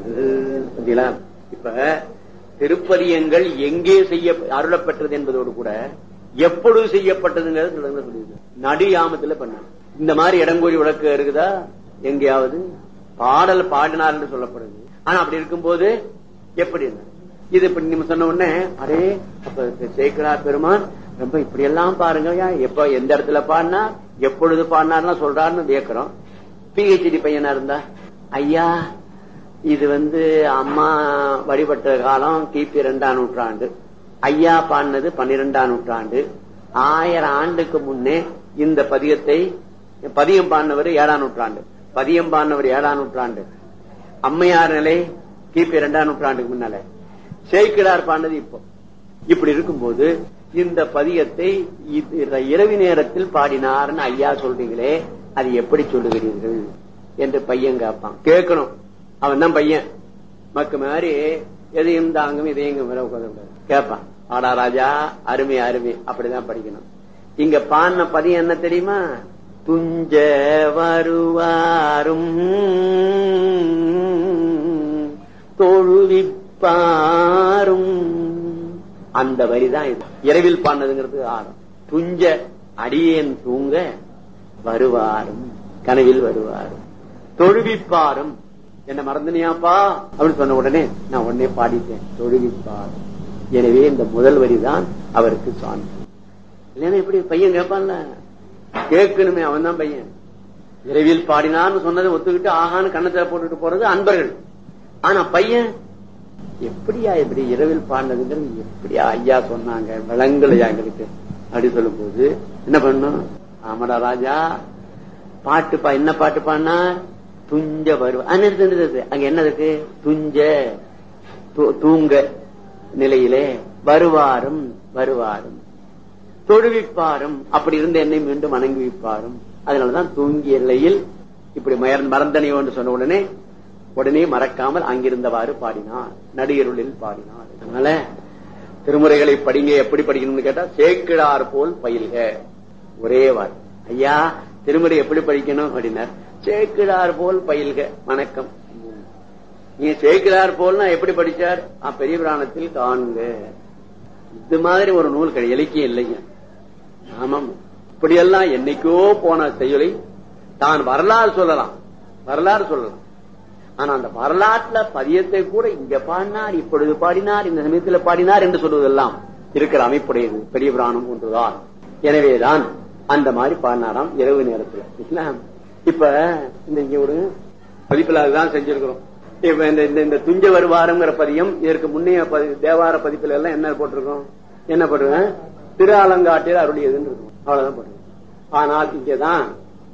இப்ப திருப்பதியங்கள் எங்கே செய்ய அருளப்பட்டது என்பதோடு கூட எப்பொழுது செய்யப்பட்டதுங்கிறது சொல்லுது. நடு யாமத்துல பண்ண இந்த மாதிரி இடங்கோரி விளக்கு இருக்குதா எங்கேயாவது? பாடல் பாடினார் என்று சொல்லப்படுது. ஆனா அப்படி இருக்கும்போது எப்படி இது இப்படி நீங்க சொன்ன உடனே அரே அப்ப சேக்கிழார் பெருமான் ரொம்ப இப்படி எல்லாம் பாருங்க, எப்ப எந்த இடத்துல பாடினா எப்பொழுது பாடினார்னா சொல்றாருன்னு கேட்கிறோம். பிஹெச்டி பையனா இருந்தா ஐயா இது வந்து அம்மா வழிபட்ட காலம் கிபி இரண்டாம் நூற்றாண்டு, ஐயா பாடினது பன்னிரெண்டாம் நூற்றாண்டு, ஆயிரம் ஆண்டுக்கு முன்னே இந்த பதியத்தை பதியம் பாடினவர் ஏழாம் நூற்றாண்டு, பதியம் பாடினவர் ஏழாம் நூற்றாண்டு, அம்மையார் நிலை கிபி இரண்டாம் நூற்றாண்டுக்கு முன்னால, சேக்கிழார் பாடினது இப்போ. இப்படி இருக்கும்போது இந்த பதியத்தை இரவு நேரத்தில் பாடினார்னு ஐயா சொல்றீங்களே அது எப்படி சொல்லுகிறீர்கள் என்று பையன் கேட்பான். கேட்கணும், அவன் தான் பையன். மக்கு மாதிரி எதையும் தாங்கும் இதையும் கேட்பான். ஆடா ராஜா அருமை அருமை, அப்படிதான் படிக்கணும். இங்க பாடின பதியம் என்ன தெரியுமா? துஞ்ச வருவாரும் தொழுவிப்பாரும், அந்த வரிதான் இது. இரவில் பாடினதுங்கிறது ஆரம். துஞ்ச அடியேன் தூங்க வருவாரும், கனவில் வருவாரும், தொழுவிப்பாரும் என்ன மறந்துனியாப்பா அப்படின்னு சொன்ன உடனே நான் உடனே பாடிட்டேன் தொழுவிப்பாரும். எனவே இந்த முதல் வரிதான் அவருக்கு சான்று. இல்லைன்னா எப்படி பையன் கேட்பான்ல, கேட்கணுமே, அவன் தான் பையன். இரவில் பாடினார்னு சொன்னதை ஒத்துக்கிட்டு ஆகான்னு கண்ணத்துல போட்டுட்டு போறது அன்பர்கள். ஆனா பையன் எப்படியா எப்படி இரவில் பாடினதுங்கிறது எப்படியா ஐயா சொன்னாங்க விளங்கலையா எங்களுக்கு அப்படி சொல்லும் போது என்ன பண்ணும்? ஆமடா ராஜா பாட்டு பா என்ன பாட்டு பாடினா துஞ்ச வருவா அங்க என்ன இருக்கு? துஞ்ச தூங்க நிலையிலே வருவாரும் வருவாரும் தொழுவிப்பாரும், அப்படி இருந்த என்னை மீண்டும் வணங்கி வைப்பாரும். அதனாலதான் தூங்கிய நிலையில் இப்படி மறந்தனையோ என்று சொன்ன உடனே உடனே மறக்காமல் அங்கிருந்தவாறு பாடினார், நடிகருளில் பாடினார். அதனால திருமுறைகளை படிங்க. எப்படி படிக்கணும்னு கேட்டா சேக்கிழார் போல் பயில்க. ஒரே வார் ஐயா திருமுறை எப்படி படிக்கணும் அப்படின்னா சேக்கிழார் போல் பயில்க. வணக்கம். நீ சேக்கிழார் போல்னா எப்படி படிச்சார்? பெரிய புராணத்தில் காண்க. இது மாதிரி ஒரு நூல் கிடையாது, இலக்கியம் இல்லைங்க. ஆமாம், இப்படியெல்லாம் என்னைக்கோ போன செயலை தான் வரலாறு சொல்லலாம், வரலாறு சொல்லலாம். ஆனா அந்த வரலாற்றுல பதியத்தை கூட இங்க பாடினார், இப்பொழுது பாடினார், இந்த சமயத்துல பாடினார் என்று சொல்வதெல்லாம் இருக்கிற அமைப்புடையது பெரிய புராணம் ஒன்றுதான். எனவேதான் அந்த மாதிரி பாடினாராம் இரவு நேரத்துல. இப்ப இந்த இங்க ஒரு பதிப்புல அதுதான் செஞ்சிருக்கிறோம். இப்ப இந்த துஞ்ச வருவாருங்கிற பதியம் இதற்கு முன்னைய தேவார பதிப்புல எல்லாம் என்ன போட்டிருக்கோம்? என்ன போட்டிருக்கேன்? திரு ஆலங்காட்டில் அருளியதுன்னு இருக்கும், அவ்வளவுதான் போட்டிருக்கோம். ஆனால் இங்கதான்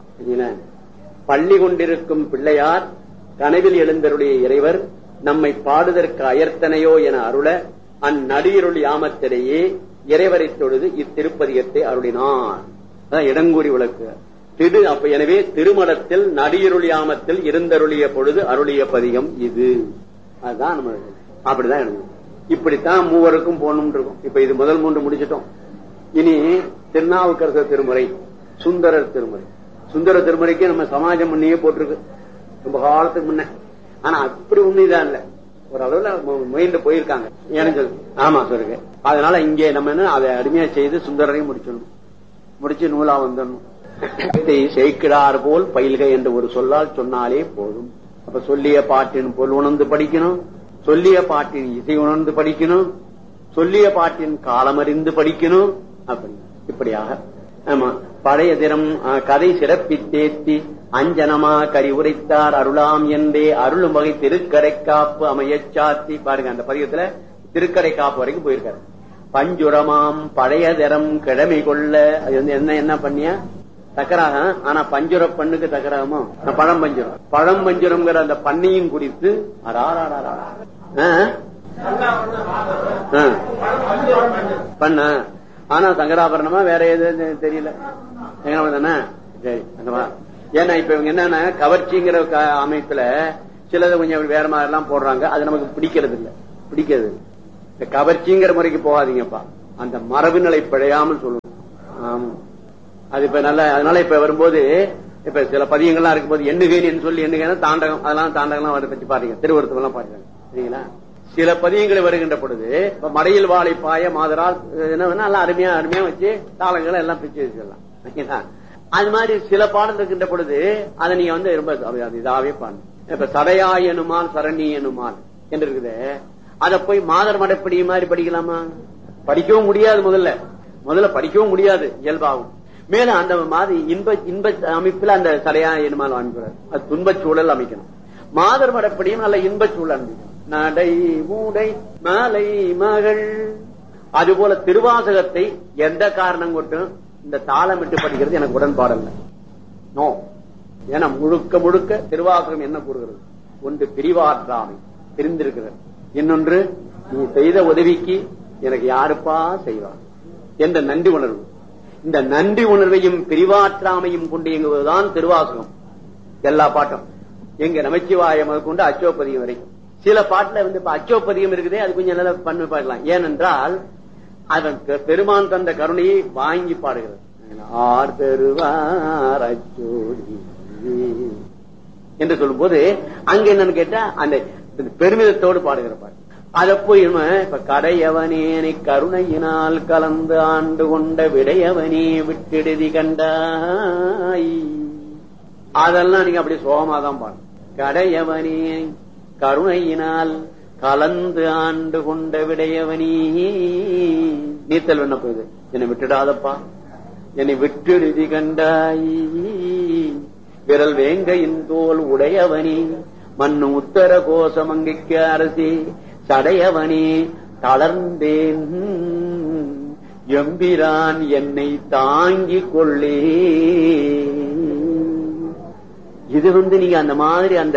பள்ளி கொண்டிருக்கும் பிள்ளையார் கனவில் எழுந்தருடைய இறைவர் நம்மை பாடுதற்கு அயர்த்தனையோ என அருள அந்நடியருள் யாமத்திலேயே இறைவரை தொழுது இத்திருப்பதியத்தை அருளினார். இடங்கூறி விளக்கு திரு. அப்ப எனவே திருமணத்தில் நடியருள் யாமத்தில் இருந்தருளிய பொழுது அருளிய பதியம் இது. அதுதான் நம்ம அப்படிதான் எழுதும். இப்படித்தான் மூவருக்கும் போகணும் இருக்கும். இப்ப இது முதல் மூன்று முடிச்சிட்டோம். இனி திருநாவுக்கரசர் திருமுறை, சுந்தரர் திருமுறை. சுந்தர திருமுறைக்கு நம்ம சமாஜம் முன்னையே போட்டிருக்கு ரொம்ப காலத்துக்கு முன்ன. ஆனா அப்படி உண்மைதான் இல்ல, ஒரு அளவுல முயன்று போயிருக்காங்க. ஏன்னு சொல்லு. ஆமா சொல்லுங்க. அதனால இங்கே நம்ம என்ன அதை அருமையா செய்து சுந்தரரையும் முடிச்சிடணும், முடிச்சு நூலா வந்துடணும். சேக்கிழார் போல் பயில்க என்று ஒரு சொல்லால் சொன்னாலே போதும். அப்ப சொல்லிய பாட்டின் பொருள் உணர்ந்து படிக்கணும், சொல்லிய பாட்டின் இசை உணர்ந்து படிக்கணும், சொல்லிய பாட்டின் காலமறிந்து படிக்கணும். அப்படி இப்படியாக ஆமா பழைய தினம் கதை சிறப்பி தேத்தி அஞ்சனமா கரி உரைத்தார் அருளாம் என்றே அருளும் வகை திருக்கரை காப்பு அமையச்சாத்தி. பாருங்க அந்த பதிகத்துல திருக்கரை காப்பு வரைக்கும் போயிருக்காரு. பஞ்சுரமாம் பழைய திறம் கிழமை கொள்ள. அது வந்து என்ன என்ன பண்ணியா தக்கராக. ஆனா பஞ்சுர பண்ணுக்கு தக்கராகமோ பழம் பஞ்சுரம், பழம் பஞ்சுரம்ங்கிற அந்த பண்ணையும் குறித்து பண்ண. ஆனா சங்கராபரணமா வேற எது தெரியல. தானே சரி ஏன்னா இப்ப இவங்க என்னன்னா கவர்ச்சிங்கிற அமைப்புல சிலது கொஞ்சம் வேற மாதிரி எல்லாம் போடுறாங்க. அது நமக்கு பிடிக்கிறது இல்ல பிடிக்கிறது இந்த கவர்ச்சிங்கிற முறைக்கு போகாதீங்கப்பா. அந்த மரபு நிலை பிழையாமல் சொல்லணும். ஆமா அது இப்ப நல்ல. அதனால இப்ப வரும்போது இப்ப சில பதியங்கள்லாம் இருக்கும்போது எண்ணுகைன்னு சொல்லி எண்ணுகைன்னா தாண்டகம் அதெல்லாம் தாண்டகம்லாம் அதை பத்தி பாருங்க. திருவருத்தம் எல்லாம் பாருங்க சரிங்களா. சில பதியங்களை வருகின்ற பொழுது மடையில் வாழை பாய மாதரால் என்ன அருமையா அருமையா வச்சு தாளங்களை எல்லாம் பிரிச்சு வச்சிடலாம். அது மாதிரி சில பாடல் இருக்கின்ற பொழுது அதை நீங்க வந்து ரொம்ப இதாவே பாருங்க. இப்ப சடையாயனுமால் சரணி எனுமால் என்று இருக்குது. அதை போய் மாதர் மடப்படி மாதிரி படிக்கலாமா? படிக்கவும் முடியாது. முதல்ல முதல்ல படிக்கவும் முடியாது இயல்பாகும். மேலும் அந்த மாதிரி இன்ப இன்ப அமைப்புல அந்த சடையா எனுமால் அமைக்கிறார். அது துன்பச் சூழல் அமைக்கணும். மாதர் மடப்படியும் நல்ல இன்பச் சூழல் அமைக்கணும். நடை மூடை மாலை மகள். அதுபோல திருவாசகத்தை எந்த காரணம் கொட்டும் இந்த தாளமிட்டு படிக்கிறது எனக்கு உடன்பாடல்ல. நோ. ஏன்னா முழுக்க முழுக்க திருவாசகம் என்ன கூறுகிறது? ஒன்று பிரிவாற்றாமை தெரிந்திருக்கிறது. இன்னொன்று நீ செய்த உதவிக்கு எனக்கு யாருப்பா செய்வார் என்ற நன்றி உணர்வு. இந்த நன்றி உணர்வையும் பிரிவாற்றாமையும் கொண்டு இயங்குவதுதான் திருவாசகம். எல்லா பாட்டும் எங்க நமச்சிவாய முதல் கொண்டு அச்சோப்பதியம் வரைக்கும். சில பாட்டுல வந்து இப்ப அச்சோப்பதியம் இருக்குதே அது கொஞ்சம் நல்லா பண்ணி பாடலாம். ஏனென்றால் அதன் பெருமான் தந்த கருணையை வாங்கி பாடுகிறது. ஆர் பெறுவார் அச்சோடி என்று சொல்லும் போது அங்க என்னன்னு கேட்டா அந்த பெருமிதத்தோடு பாடுகிற பாட்டு. அதை போய் இப்ப கடையவனேனை கருணையினால் கலந்து ஆண்டு கொண்ட விடையவனே விட்டெடுதி கண்டாய் அதெல்லாம் நீங்க அப்படி சோகமாதான் பாடு. கடையவனே கருணையினால் கலந்து ஆண்டு கொண்ட விடையவனே நீத்தல் என்ன போகுது? என்னை விட்டுடாதப்பா, என்னை விட்டெடுதி கண்டாய். விரல் வேங்கையின் தோல் உடையவனே மண்ணு உத்தர கோஷம் அங்கிக்கு அரசி சடையவனே தளர்ந்தேன் எம்பிரான் என்னை தாங்கிக் கொள்ளே. இது வந்து நீங்க அந்த மாதிரி அந்த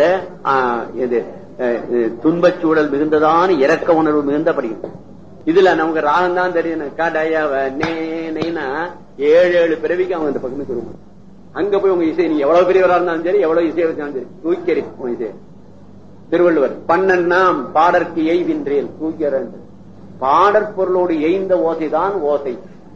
துன்பச்சூழல் மிகுந்ததான இரக்க உணர்வு மிகுந்த படிக்கும். இதுல நமக்கு ராகம் தான் தெரியும். கடையவனேனா ஏழு ஏழு பிறவிக்கு அவங்க இந்த பக்கமே சொல்லுவாங்க. அங்க போய் உங்க இசை நீ எவ்வளவு பெரியவரா இருந்தாலும் சரி எவ்வளவு இசையை வச்சாலும் சரி தூக்கி உங்க இசை. திருவள்ளுவர் பன்னெண்டாம் பாடற்கு எய்வின்றேன் தூக்கிற பாடற் பொருளோடு எய்ந்த ஓசைதான் ஓசை.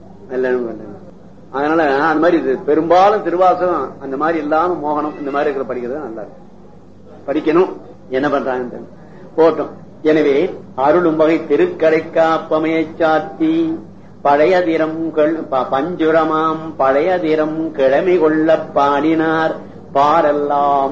அதனால அந்த மாதிரி பெரும்பாலும் திருவாசகம் அந்த மாதிரி இல்லாம மோகனம் இந்த மாதிரி இருக்கிற படிக்கிறது நல்லா இருக்கு. படிக்கணும். என்ன பண்றாங்க போட்டோம். எனவே அருளும் வகை திருக்கடை காப்பமைய சாத்தி பழையதிரம் பஞ்சுரமாம் பழையதிரம் கிழமை கொள்ள பாடினார் பாரெல்லாம்.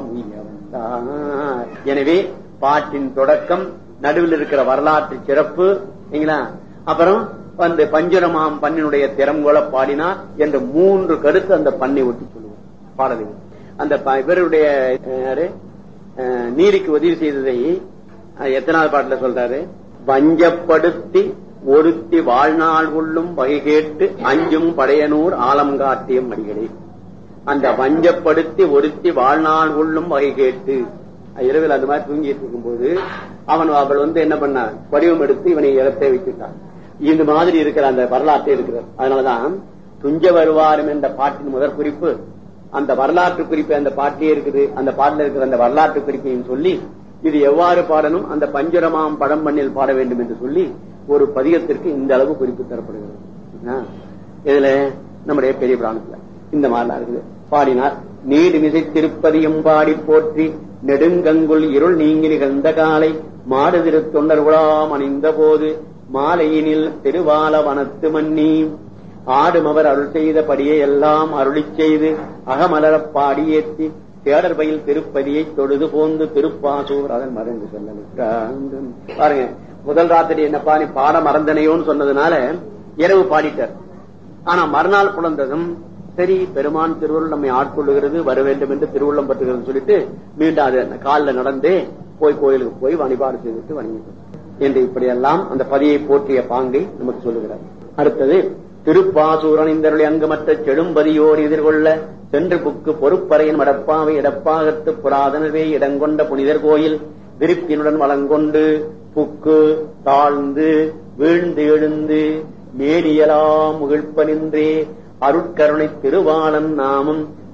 எனவே பாட்டின் தொடக்கம் நடுவில் இருக்கிற வரலாற்று சிறப்பு அப்புறம் வந்து பஞ்சுரமாம் பண்ணினுடைய திறங்கோல பாடினார் என்ற மூன்று கருத்து அந்த பண்ணை ஒட்டி சொல்லுவோம் பாடலில். அந்த இவருடைய நீதிக்கு உதவி செய்ததை எத்தனாவது பாட்டுல சொல்றாரு? வஞ்சப்படுத்தி ஒருத்தி வாழ்நாள் கொள்ளும் வகை கேட்டு அஞ்சும் படையனூர் ஆலம் காட்டிய மடிகளே. அந்த வஞ்சப்படுத்தி ஒருத்தி வாழ்நாள் கொள்ளும் வகை கேட்டு இரவில் அந்த மாதிரி தூங்கிட்டு இருக்கும் போது அவன் அவள் வந்து என்ன பண்ண வடிவம் எடுத்து இவனை இடத்தை வைத்துட்டான். இந்த மாதிரி இருக்கிற அந்த வரலாற்று இருக்கிறது. அதனாலதான் துஞ்ச வருவாரும் என்ற பாட்டின் முதற் குறிப்பு அந்த வரலாற்று குறிப்பு அந்த பாட்டிலே இருக்குது. அந்த பாட்டில் இருக்கிற அந்த வரலாற்று குறிப்பையும் சொல்லி இது எவ்வாறு பாடணும் அந்த பஞ்சுரமாம் படம் பண்ணில் பாட வேண்டும் என்று சொல்லி ஒரு பதிகத்திற்கு இந்த அளவு குறிப்பு தரப்படுகிறது. இதுல நம்முடைய பெரிய பிராணத்துல இந்த மாதிரிலாம் இருக்குது. பாடினார். நீடு மிசை திருப்பதியும் பாடி போற்றி நெடுங்கங்குள் இருள் நீங்கி நிகழ்ந்த காலை மாடு திரு தொண்டர்குலாம் அணிந்த போது மாலையினில் திருவால வனத்து மன்னி ஆடும் அவர் அருள் செய்த படியை எல்லாம் அருளி செய்து அகமலரப் பாடியேற்றி தேடர்பயில் திருப்பதியை தொழுது போந்து திருப்பாசூர் அதன் மறந்து சொல்ல பாருங்க. முதல் ராத்திரி என்னப்பா நீ பாட மறந்தனையோன்னு சொன்னதுனால இரவு பாடிட்டார். ஆனா மறுநாள் புலந்ததும் சரி பெருமான் திருவருள் நம்மை ஆட்கொள்ளுகிறது வர வேண்டும் என்று திருவுள்ளம் பற்றுகிறது சொல்லிட்டு மீண்டும் அது காலில் நடந்தே போய் கோயிலுக்கு போய் வழிபாடு செய்துட்டு வணங்கிட்டு என்று இப்படியெல்லாம் அந்த பதியை போற்றிய பாங்கை நமக்கு சொல்லுகிறார். அடுத்தது திருப்பாசூர் அணிந்தருளை அங்குமற்ற செழும்பதியோர் எதிர்கொள்ள சென்று புக்கு பொறுப்பறையின் மடப்பாவை இடப்பாகத்து புராதனவே இடங்கொண்ட புனிதர் கோயில் விருப்பினுடன் வளங்கொண்டு புக்கு தாழ்ந்து வீழ்ந்து எழுந்து மேலியலாம் முகிழ்ப்பனின்றே அருட்கருணை திருவாளன் நாமும்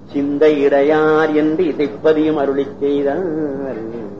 சிந்தை இடையார் என்று இசைப்பதியும் அருளி செய்தார்.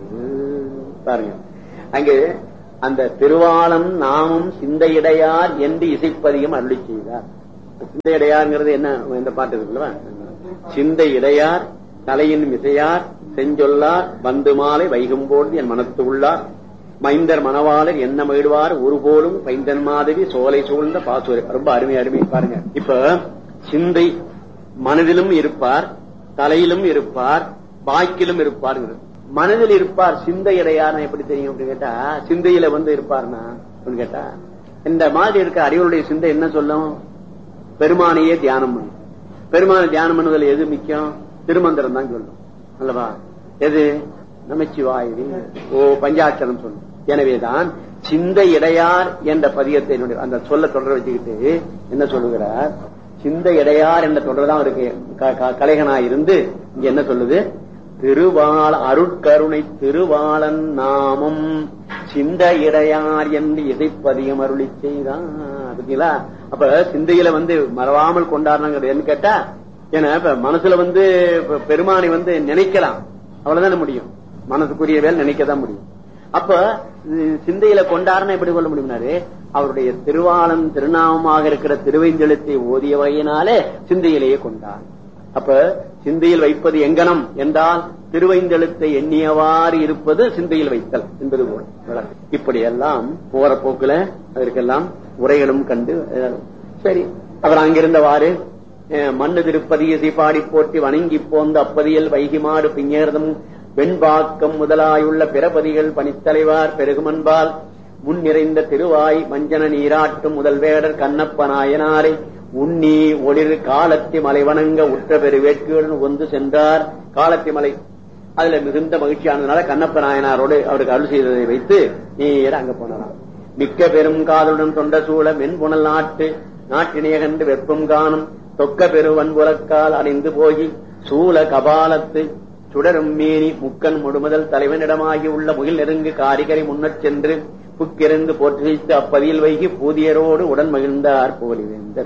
பாருங்க, அங்கே அந்த திருவாளம் நாமும் சிந்தை இடையார் என்று இசைப்பதியும் அருளி செய்தார். சிந்தை இடையார்ங்கிறது என்ன? இந்த பாட்டு இருக்குல்ல, சிந்தை இடையார் தலையின் மிசையார் செஞ்சொல்லார் வந்து மாலை வைகும்போது என் மனத்து உள்ளார் மைந்தர் மணவாளர் என்ன மகிழ்வார் ஒருபோலும் பைந்தன் மாதவி சோலை சூழ்ந்த பாசூரை. ரொம்ப அருமை அருமை. பாருங்க, இப்ப சிந்தை மனதிலும் இருப்பார், தலையிலும் இருப்பார், வாக்கிலும் இருப்பார். மனதில் இருப்பார். சிந்தை இடையார் எப்படி தெரியும் அப்படின்னு கேட்டா, சிந்தையில வந்து இருப்பார்னா அப்படின்னு கேட்டா, இந்த மாதிரி இருக்க அறிவுடைய சிந்தை என்ன சொல்லும்? பெருமானையே தியானம் பண்ணும். பெருமானை தியானம் பண்ணுவதில் எது முக்கியம்? திருமந்திரம் தான் சொல்லும் அல்லவா? எது? நமச்சிவாயவே ஓ பஞ்சாட்சரம் சொல்லும். எனவேதான் சிந்தை இடையார் என்ற பதியத்தை அந்த சொல்ல தொடர வச்சுக்கிட்டு என்ன சொல்லுகிறார்? சிந்தை இடையார் என்ற தொடர்தான் இருக்கு. கலைகனாயிருந்து இங்க என்ன சொல்லுது? திருவாள அருட்கருணை திருவாளன் நாமம் சிந்தை இடையார் என்று இசைப்பதியம் அருளி செய்தான். பார்த்தீங்களா? அப்ப சிந்தையில வந்து மறவாமல் கொண்டாடுறாங்க கேட்டா, ஏன்னா இப்ப மனசுல வந்து பெருமானை வந்து நினைக்கலாம், அவ்வளவுதானே முடியும். மனசுக்குரிய வேலை நினைக்கதான் முடியும். அப்ப சிந்தையில கொண்டாடுனா எப்படி கொள்ள முடியும்னாரு, அவருடைய திருவாளன் திருநாமமாக இருக்கிற திருவைந்தெழுத்தை ஓதிய வகையினாலே சிந்தையிலேயே கொண்டார். அப்ப சிந்தையில் வைப்பது எங்கனம் என்றால் திருவைந்தெழுத்தை எண்ணியவாறு இருப்பது சிந்தையில் வைத்தல் என்பது போல. இப்படி எல்லாம் போற போக்குல அதற்கெல்லாம் உரைகளும் கண்டு சரி. அவர் அங்கிருந்தவாறு மண்ணு திருப்பதியை பாடி போட்டி வணங்கி போந்த அப்பதியில் வைகிமாடு பிஞேர்தம் வெண்பாக்கம் முதலாயுள்ள பிறபதிகள் பணித்தலைவார் பெருகுமன்பால் முன் நிறைந்த திருவாய் மஞ்சன நீராட்டும் முதல் வேடர் கண்ணப்ப நாயனாரை உண்ணி ஒளிர் காலத்தி மலை வணங்க உற்ற பெரு வேட்கையுடன் ஒன்று சென்றார். காலத்தி மலை அதுல மிகுந்த மகிழ்ச்சியானதுனால கண்ணப்ப நாயனாரோடு அவருக்கு அருள் செய்ததை வைத்து நேர அங்க போனாராம். மிக்க பெரும் காதலுடன் தொண்ட சூழ மென்புணல் நாட்டு நாட்டினைய கண்டு வெப்பம் காணும் தொக்க பெரு வன்புறக்கால் அடைந்து போகி சூழ கபாலத்து சுடரும் மேனி முக்கன் முழுமுதல் தலைவனிடமாகி உள்ள முகில் நெருங்கு காரிகரை முன்னச் சென்று புக்கிருந்து போற்றி வைத்து அப்பதியில் வைகி பூதியரோடு உடன் மகிழ்ந்தார் போலிவேந்தர்.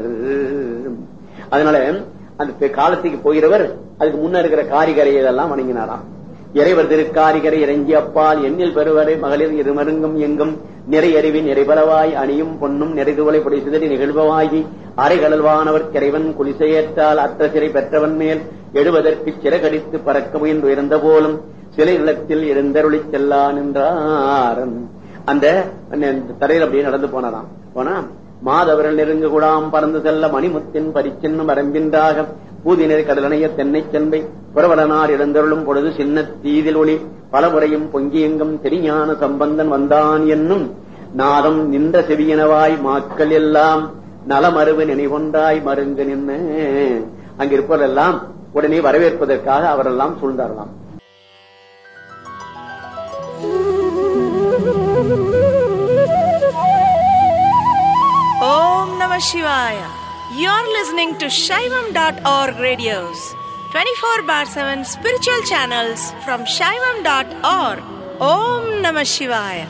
அதனால அந்த காலத்துக்கு போகிறவர் அதுக்கு முன்ன இருக்கிற காரிகரை இதெல்லாம் வணங்கினாராம். இறைவர் திருக்காரிகரை இறங்கி அப்பால் எண்ணில் பெறுவரை மகளிர் இருமருங்கும் எங்கும் நிறை அறிவி நிறைபலவாய் அணியும் பொன்னும் நிறைதுவலை புடை சிதறி நிகழ்வாகி அரைகடல்வானவர் கிரைவன் குலிசையேற்றால் அற்ற சிறை பெற்றவன் மேல் எழுவதற்கு சிறகடித்து பறக்க முயன்று உயர்ந்த போலும் சிலை நிலத்தில் எழுந்தருளி செல்லா நின்றார். அந்த தரையில் அப்படியே நடந்து போனாராம். போனா மாதவர்கள் நெருங்கு கூடாம் பறந்து செல்ல மணிமுத்தின் பரிச்சின்னும் அரம்பின்றாக பூதினர் கடலணைய தென்னை சென்பை புறவடனார் இழந்தருளும் பொழுது சின்ன தீதில் ஒளி பலமுறையும் பொங்கியெங்கும் தெரிஞான சம்பந்தன் வந்தான் என்னும் நாதம் நின்ற செவியனவாய் மாக்கள் எல்லாம் நலமருவு நினைவொன்றாய் மருங்கு நின்று அங்கிருப்பதெல்லாம் உடனே வரவேற்பதற்காக அவரெல்லாம் சூழ்ந்தாரலாம். Om Namah Shivaya. You're listening to Shaivam dot org radios, twenty-four bar seven spiritual channels from Shaivam dot org. Om Namah Shivaya.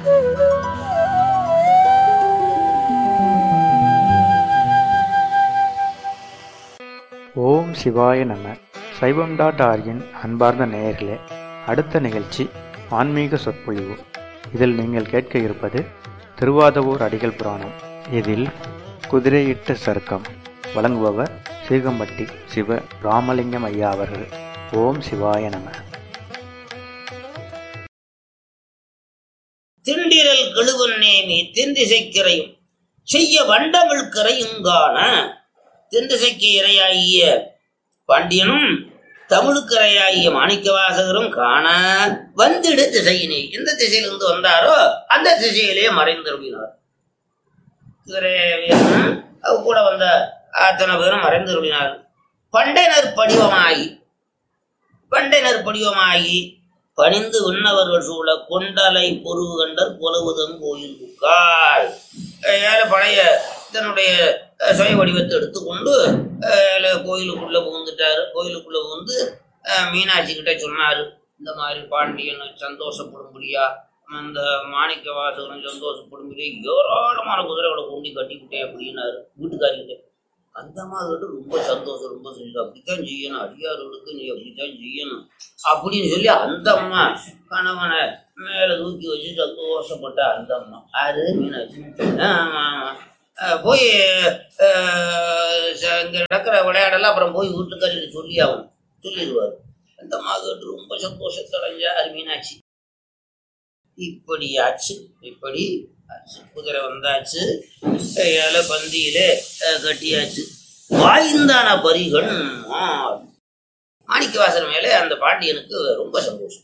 ஓம் சிவாய நம. சைவம் டாட் ஆர்கின் அன்பார்ந்த நேயர்களே, அடுத்த நிகழ்ச்சி ஆன்மீக சொற்பொழிவு. இதில் நீங்கள் கேட்க இருப்பது திருவாதவூர் அடிகள் புராணம். இதில் குதிரையிட்ட சருக்கம் வழங்குபவர் சீகம்பட்டி சிவ ராமலிங்கம் ஐயா அவர்கள். ஓம் சிவாய நம. திண்டிரல் கெழுவன் நேமி தென்திசைக்கிறையும் செய்ய வண்டமிழ் கரையுங்கான. தென்திசைக்கு இறையாகிய பாண்டியனும் தமிழுக்கரையாகிய மாணிக்கவாசகரும் காண வந்திடு திசையினை. எந்த திசையிலிருந்து வந்தாரோ அந்த திசையிலே மறைந்திருப்பினார். கூட வந்த அத்தனை பேரும் மறைந்திருப்பினார். பண்டைனர் படிவமாகி பண்டைனர் படிவமாகி பணிந்து விண்ணவர்கள் சூழ கொண்டலை பொருவு கண்டர் புலவுதம் கோயில் புக்காள். ஏழை பழைய தன்னுடைய சுய வடிவத்தை எடுத்துக்கொண்டு கோயிலுக்குள்ள புகுந்துட்டாரு. கோயிலுக்குள்ள புகுந்து மீனாட்சி கிட்ட சொன்னாரு, இந்த மாதிரி பாண்டியன் சந்தோஷப்படும்படியா அந்த மாணிக்க வாசகனும் சந்தோஷப்படும்படியா ஏராளமான குதிரைகளை கொண்டு கட்டிவிட்டேன் அப்படின்னாரு வீட்டுக்காரிக்கிட்ட. அந்த அம்மா கேட்டு ரொம்ப சந்தோஷம், ரொம்ப சந்தோஷம், அப்படித்தான் செய்யணும், அடியாரோடுக்கு நீ அப்படித்தான் செய்யணும் அப்படின்னு சொல்லி அந்த அம்மா கணவனை மேல தூக்கி வச்சு சந்தோஷப்பட்ட அந்த அம்மா அது மீனாட்சி. ஆமா ஆமா போய் இங்க நடக்கிற விளையாடலாம் அப்புறம் போய் வீட்டுக்காரிட்டு சொல்லி ஆகணும் சொல்லிடுவார். அந்த அம்மா கேட்டு ரொம்ப சந்தோஷத்தடைஞ்சார் மீனாட்சி. இப்படி ஆச்சு, இப்படி ஆச்சு. குதிரை வந்தாச்சு, கையால பந்தியில கட்டியாச்சு. வாய்ந்தான பரிகள் மாணிக்கவாசர் மேலே அந்த பாண்டியனுக்கு ரொம்ப சந்தோஷம்.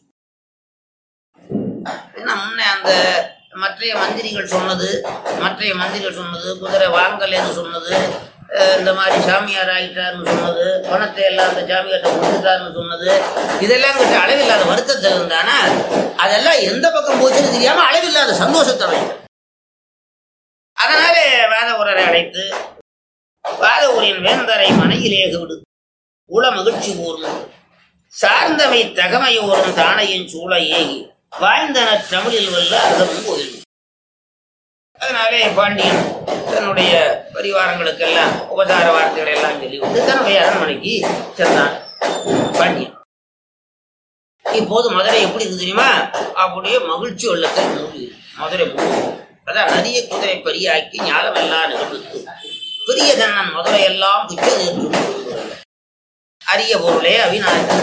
ஏன்னா முன்ன அந்த மற்றைய மந்திரிகள் சொன்னது மற்றைய மந்திரிகள் சொன்னது குதிரை வாங்கலன்னு சொன்னது, இந்த மாதிரி சாமியார் ஆகிட்டாருன்னு சொன்னது, பணத்தை எல்லாம் அந்த சாமியார்ட்ட கொடுத்துட்டாருன்னு சொன்னது, இதெல்லாம் கிட்ட அளவில்லாத வருத்தத்தில் இருந்தானா அதெல்லாம் எந்த பக்கம் போச்சுன்னு தெரியாம அளவில்லாத சந்தோஷத்தை அடைந்தார். அதனாலே வாத ஊரரை அழைத்து வாத ஊரின் வேந்தரை மனையிலே விடு உள மகிழ்ச்சி கூர்ந்து சார்ந்தவை தகமையோரும் தானையின் சூழ ஏகி வாய்ந்தனர் தமிழில் வல்ல அகமும் கோயில். அதனாலே பாண்டியன் தன்னுடைய பரிவாரங்களுக்கெல்லாம் உபசார வார்த்தைகளை எல்லாம் சொல்லிவிட்டு தன்னுடைய அரண்மனைக்கு சென்றான் பாண்டியன். இப்போது மதுரை எப்படி இருக்கு தெரியுமா? அப்படியே மகிழ்ச்சி வெள்ளத்தை மூடி மதுரை மூடி. அதான் நதிய குதிரை பெரியாக்கி ஞானமெல்லாம் நிகழ்த்து பெரிய தன்னன் மதுரை எல்லாம் பிச்சது அரிய பொருளே அவிநாசி.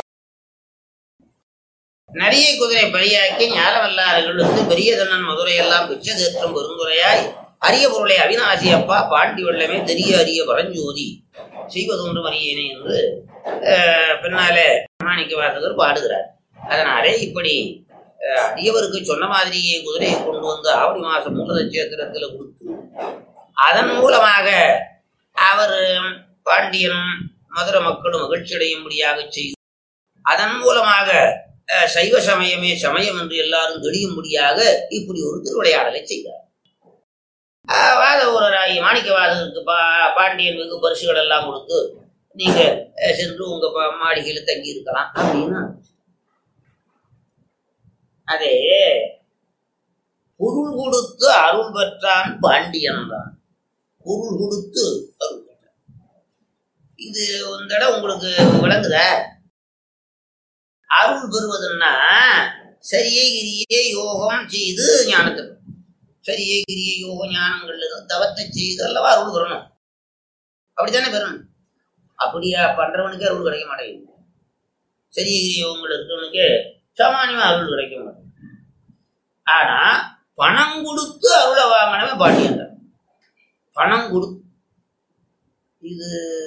நரிய குதிரை பெரியாக்கி ஞானவல்லாறுகளுக்கு பெரிய தன்னன் மதுரை எல்லாம் பிச்சை தேற்றும் பெருந்துரையாய் அரிய பொருளை அவிநாசி அப்பா பாண்டி வெள்ளமே தெரிய அரிய பரஞ்சோதி செய்வதொன்று மரியேனே என்று பின்னாலே மாணிக்க வாசகர் பாடுகிறார். அதனாலே இப்படி அடியவருக்கு சொன்ன மாதிரியே குதிரையை கொண்டு வந்து ஆவணி மாசம் மூலதட்சேத்திரத்துல கொடுத்து அதன் மூலமாக அவர் பாண்டியனும் மதுரை மக்களும் மகிழ்ச்சி அடையும்படியாக செய்து அதன் மூலமாக சைவ சமயமே சமயம் என்று எல்லாரும் தெரியும்படியாக இப்படி ஒரு திருவிளையாடலை செய்தார். வாத ஊரராகி மாணிக்கவாசகருக்கு பா பாண்டியன் வெகு பரிசுகள் எல்லாம் கொடுத்து நீங்க சென்று உங்க மாளிகையில தங்கி இருக்கலாம் அப்படின்னா அதே பொருள் கொடுத்து அருள் பெற்றான் பாண்டியன் தான். பொருள் கொடுத்து அருள் பெற்றான். இது இந்த இடம் உங்களுக்கு விளங்குதா? அருள் பெறுவதுன்னா சரியை கிரியை யோகம் செய்து ஞானத்தை சரியை கிரியை யோகம் ஞானங்கள் தவத்தை செய்து அல்லவா அருள் பெறணும். அப்படித்தானே பெறணும். அப்படியா பண்றவனுக்கே அருள் கிடைக்க மாட்டேங்குது. சரியை கிரியை யோகங்கள் இருக்கிறவனுக்கு சாமானியமா அருள் கிடைக்க மாட்டேங்குது. ஆனா பணம் கொடுத்து அருளை வாங்கினவே பாண்டியன். பணம் கொடுத்து இது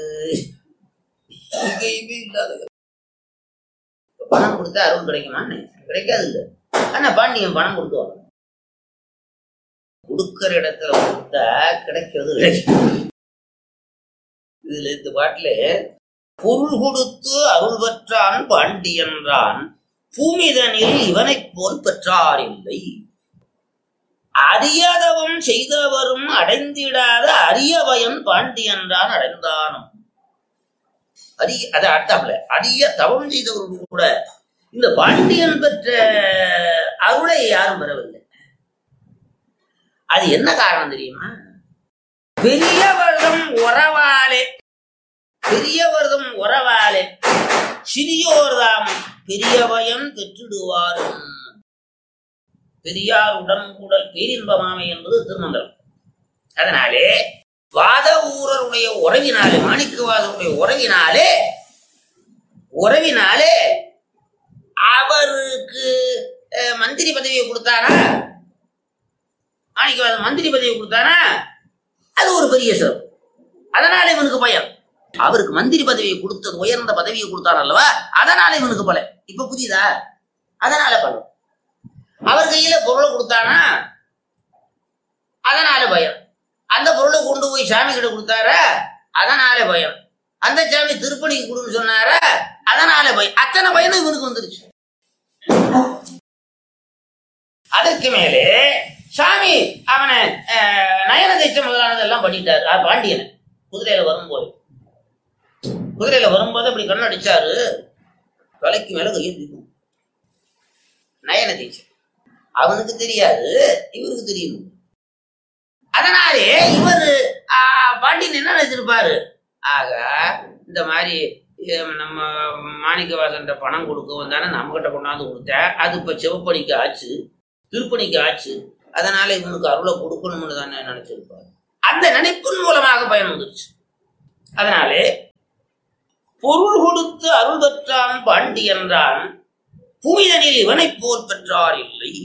இல்லாத பணம் கொடுத்தா அருள் கிடைக்குமான்னு கிடைக்காது இல்லை. ஆனா பாண்டியன் பணம் கொடுத்து கொடுக்கிற இடத்துல கொடுத்தா கிடைக்கிறது கிடைக்கும். இதுல இந்த பாட்டுல பொருள் கொடுத்து அருள் பெற்றான் பாண்டியன்றான் பூமிதனில் இவனை போல் பெற்றார் இல்லை. அரியதவம் செய்தவரும் அடைந்திடாத அரிய பயன் பாண்டியன்றான் அடைந்தானும். அரிய அதை அர்த்தம்ல அரிய தவம் செய்தவர்கள் கூட இந்த பாண்டியன் பெற்ற அருளை யாரும் பெறவில்லை. அது என்ன காரணம் தெரியுமா? பெரியவர்தம் உறவாலே பெரியவர்தம் உறவாலே சிறியோர்தாம் பெரிய பயன் பெற்றிடுவார். பெரியார் உடன்கூடல் பேரின்பமாமை என்பது திருமந்திரம். அதனாலே வாத ஊரருடைய உறவினாலே மாணிக்கவாசருடைய உறவினாலே உறவினாலே அவருக்கு மந்திரி பதவியை கொடுத்தானா? மாணிக்கவாசர் மந்திரி பதவியை கொடுத்தானா? அது ஒரு பெரிய சிறப்பு. அதனால இவனுக்கு பயன். அவருக்கு மந்திரி பதவியை கொடுத்தது உயர்ந்த பதவியை கொடுத்தார் அல்லவா? அதனால இவனுக்கு பலன். இப்ப புரியுதா? அதனால பலன். அவர் கையில பொருளை கொடுத்தானா? அதனால பயம். அந்த பொருளை கொண்டு போய் சாமி கிட்ட கொடுத்தாரா? அதனால பயம். அந்த சாமி திருப்பணிக்கு கொடுன்னு சொன்னாரா? அதனால பயம். அத்தனை பயனும் இவனுக்கு வந்துருச்சு. அதற்கு மேலே சாமி அவனை நயன தேசம் முதலானதெல்லாம் பண்ணிட்டாரு. பாண்டியனை குதிரையில வரும்போது குதிரையில வரும்போது அப்படி கண்ணடிச்சாரு. தலைக்கு மேல கையெழுத்திக்கும் நயன தேசம். அவனுக்கு தெரியாது, இவருக்கு தெரியும். அதனாலே இவர் பாண்டியன் என்ன நினைச்சிருப்பாரு? ஆக இந்த மாதிரி நம்ம மாணிக்கவாசன்ற பணம் கொடுக்கவும் தானே நம்மகிட்ட கொண்டாந்து கொடுத்த, அது இப்ப சிவப்பணிக்கு ஆச்சு, திருப்பணிக்கு ஆச்சு, அதனால இவனுக்கு அருளை கொடுக்கணும்னு தானே நினைச்சிருப்பாரு. அந்த நினைப்பின் மூலமாக பயன் வந்துருச்சு. அதனாலே பொருள் கொடுத்து அருள் பெற்றான் பாண்டி என்றான், புவிதனில் இவனை போல் பெற்றார் இல்லை.